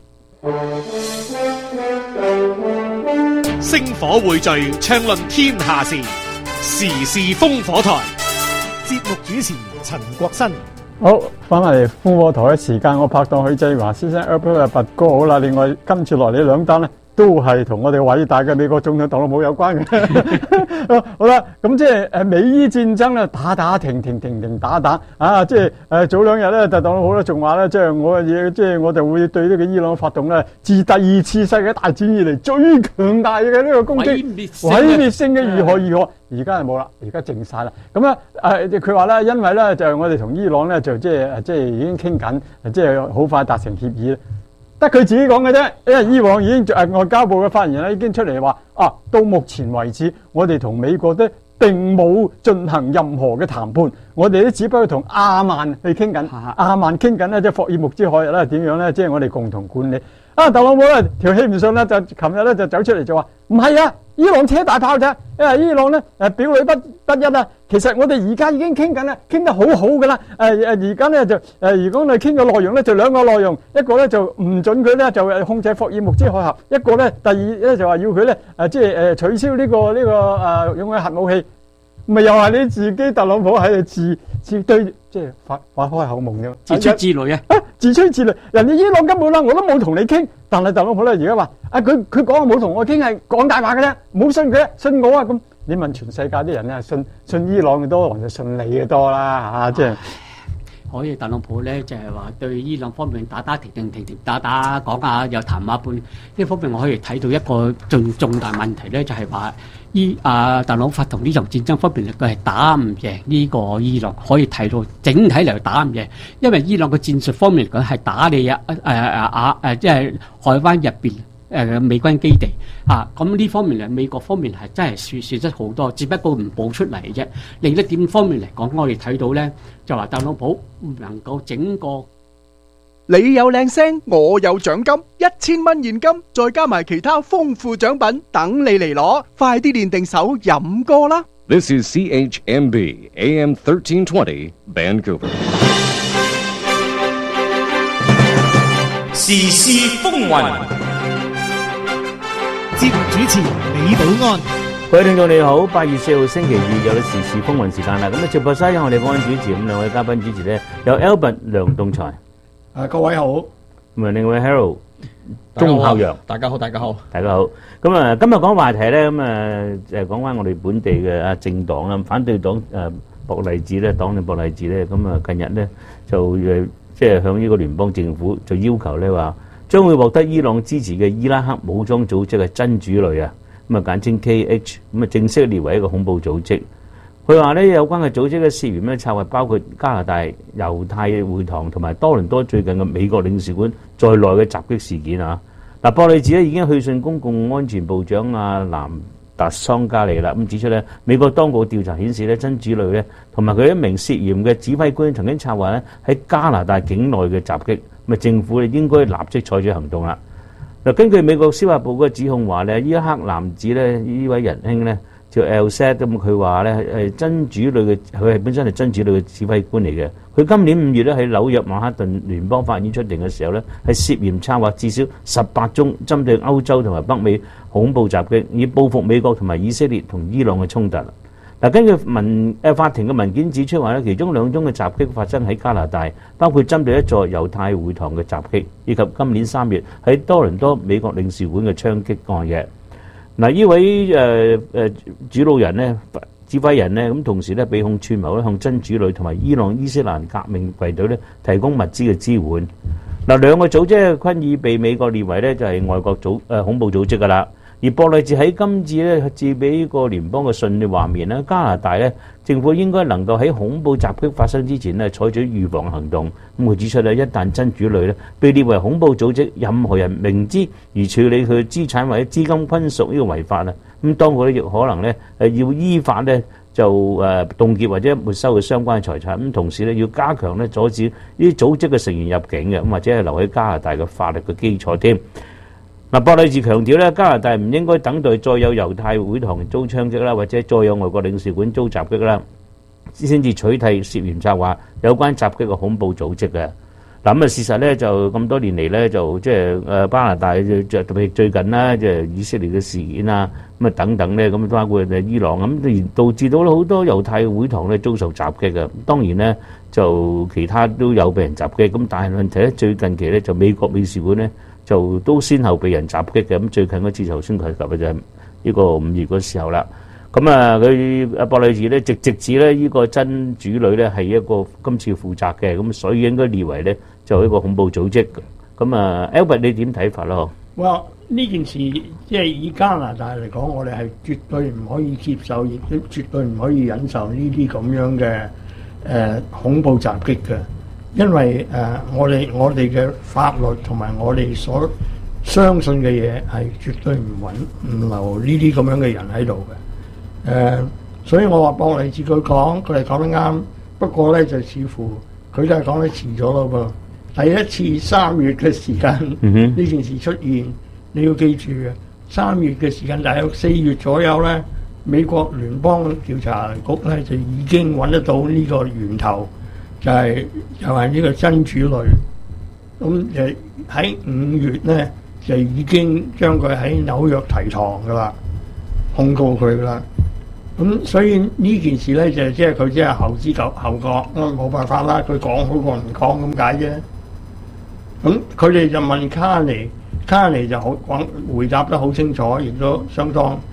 [SPEAKER 16] 星火匯聚，暢論天下事，時事烽火台。節目主持陳國新。
[SPEAKER 17] 好，翻嚟烽火台嘅時間，我拍檔許志華先生 Albert 拔哥好啦。另外跟住落嚟兩單咧，都係同我哋偉大嘅美國總統特朗普有關嘅。好啦，咁即係誒美伊戰爭咧，打打停停停停打打啊！即係誒早兩日咧，特朗普咧仲話咧，即係我嘢，即係我哋會對呢個伊朗發動咧，自第二次世界大戰以嚟最強大嘅呢個攻擊，毀滅性嘅如何如何。而家係冇啦，而家靜晒啦。咁咧誒，佢話咧，因為咧就係我哋同伊朗咧就即係即係已經傾緊，即係好快達成協議。 得佢自己講嘅啫，因為伊朗已經誒外交部嘅發言人咧已經出嚟話啊，到目前為止，我哋同美國都並冇進行任何嘅談判，我哋都只不過同阿曼去傾緊，阿曼傾緊咧，即係霍爾木茲海咧點樣咧，即係我哋共同管理。啊，特朗普咧條氣唔順咧，就琴日咧就走出嚟就話唔係啊，伊朗車大炮啫，因為伊朗咧誒表裏不不一啊。其實我哋而家已經傾緊啦，傾得好好噶啦。誒誒而家咧就誒，如果你傾嘅內容咧就兩個內容，一個咧就唔準佢咧就控制霍爾木茲海峽，一個咧第二咧就話要佢咧誒即係誒取消呢個呢個誒用嘅核武器。咪又係你自己特朗普喺度自自對，即係發發開口夢啫，
[SPEAKER 18] 自吹自擂啊！
[SPEAKER 17] 啊，自吹自擂，人哋伊朗根本啦，我都冇同你傾，但係特朗普咧而家話啊，佢佢講冇同我傾係講大話嘅啫，唔好信佢，信我啊咁。你問全世界啲人咧，信信伊朗嘅多，還是信你嘅多啦嚇？即係
[SPEAKER 18] 可以特朗普咧就係話對伊朗方面打打停停停停打打講下又談下半呢方面，我可以睇到一個重重大問題咧，就係話。伊啊，特朗普同呢場戰爭方面嚟講係打唔贏呢個伊朗，可以睇到整體嚟打唔贏，因為伊朗嘅戰術方面嚟講係打你啊誒誒啊誒，即係海灣入邊誒美軍基地啊，咁呢方面嚟美國方面係真係損損失好多，只不過唔報出嚟啫。另一點方面嚟講，我哋睇到咧就話特朗普唔能夠整個。
[SPEAKER 5] 你有靚聲，我有獎金，一千蚊現金，再加埋其他豐富獎品等你嚟攞，快啲練定手飲歌啦！
[SPEAKER 7] This is C H M B A M thirteen twenty Vancouver。
[SPEAKER 16] 時事風雲，節目主持李寶安。
[SPEAKER 19] 各位聽眾你好，八月四號星期二有時事風雲時間啦。咁啊，直播室有我哋保安主持，咁兩位嘉賓主持咧，有 Albert 梁棟才。
[SPEAKER 20] 啊，各位好，
[SPEAKER 19] 咁啊，另外 Harold 鐘孝陽，
[SPEAKER 20] 大家好，大家好，
[SPEAKER 19] 大家好。咁啊，今日講話題咧，咁啊，誒講翻我哋本地嘅啊政黨啦，反對黨誒博勵治咧，黨領博勵治咧，咁啊近日咧就誒即係向呢個聯邦政府就要求咧話，將會獲得伊朗支持嘅伊拉克武裝組織嘅真主類啊，咁啊簡稱 K H， 咁啊正式列為一個恐怖組織。佢話咧有關嘅組織嘅涉嫌咧策劃包括加拿大猶太會堂同埋多倫多最近嘅美國領事館在內嘅襲擊事件啊！嗱，博勵治咧已經去信公共安全部長阿南達桑加利啦，咁指出咧美國當局調查顯示咧真主類咧同埋佢一名涉嫌嘅指揮官曾經策劃咧喺加拿大境內嘅襲擊，咁啊政府咧應該立即採取行動啦。嗱，根據美國司法部嘅指控話咧，伊拉克男子咧呢位仁兄咧。叫 Al-Sad 咁，佢話咧係真主類嘅，佢係本身係真主類嘅指揮官嚟嘅。佢今年五月咧喺紐約曼哈頓聯邦法院出庭嘅時候咧，係涉嫌策劃至少十八宗針對歐洲同埋北美恐怖襲擊，以報復美國同埋以色列同伊朗嘅衝突。嗱，根據文誒法庭嘅文件指出話咧，其中兩宗嘅襲擊發生喺加拿大，包括針對一座猶太會堂嘅襲擊，以及今年三月喺多倫多美國領事館嘅槍擊案嘅。嗱，呢位誒誒、呃、主腦人咧、指揮人咧，咁同時咧被控串謀咧向真主類同埋伊朗伊斯蘭革命衛隊咧提供物資嘅支援。嗱，兩個組織均已被美國列為咧就係外國組誒、呃、恐怖組織㗎啦。而博勵治喺今次咧致俾呢個聯邦嘅信嘅話面咧，加拿大咧政府應該能夠喺恐怖襲擊發生之前咧採取預防行動。咁佢指出咧，一旦真主類咧被列為恐怖組織，任何人明知而處理佢嘅資產或者資金均屬呢個違法啊，咁當局咧亦可能咧誒要依法咧就誒凍結或者沒收佢相關嘅財產。咁同時咧要加強咧阻止呢啲組織嘅成員入境嘅，咁或者係留喺加拿大嘅法律嘅基礎添。嗱，博勵治強調咧，加拿大唔應該等待再有猶太會堂遭槍擊啦，或者再有外國領事館遭襲擊啦，先至取締涉嫌策劃有關襲擊嘅恐怖組織嘅。嗱，咁啊事實咧就咁多年嚟咧就即係誒加拿大就特別最近啦，即係以色列嘅事件啊，咁啊等等咧，咁包括伊朗咁，而導致到好多猶太會堂咧遭受襲擊嘅。當然咧就其他都有被人襲擊，咁但係問題咧最近期咧就美國美事館咧。就都先後被人襲擊嘅，咁最近嗰次頭先提及嘅就係呢個五月嗰時候啦。咁啊，佢阿博勵治咧直直指咧呢個真主類咧係一個今次負責嘅，咁所以應該列為咧就一個恐怖組織。咁啊 ，Albert 你點睇法咯？
[SPEAKER 20] 哇！呢件事即係以加拿大嚟講，我哋係絕對唔可以接受，亦都絕對唔可以忍受呢啲咁樣嘅誒、呃、恐怖襲擊嘅。 因為誒、呃、我哋我哋嘅法律同埋我哋所相信嘅嘢係絕對唔揾唔留呢啲咁樣嘅人喺度嘅。誒、呃，所以我話博勵治佢講，佢哋講得啱。不過咧就似乎佢都係講得遲咗咯噃。第一次三月嘅時間，呢、嗯、件事出現，你要記住嘅。三月嘅時間，大約四月左右咧，美國聯邦調查局咧就已經揾得到呢個源頭，就係、是、就係、是、呢個真主類。咁就喺五月咧就已經將佢喺紐約提堂噶啦，控告佢噶啦。咁所以呢件事咧就即係佢即係後知後後覺，咁冇辦法啦，佢講好過唔講咁解啫。咁佢哋就問卡尼，卡尼就好講回答得好清楚，亦都相當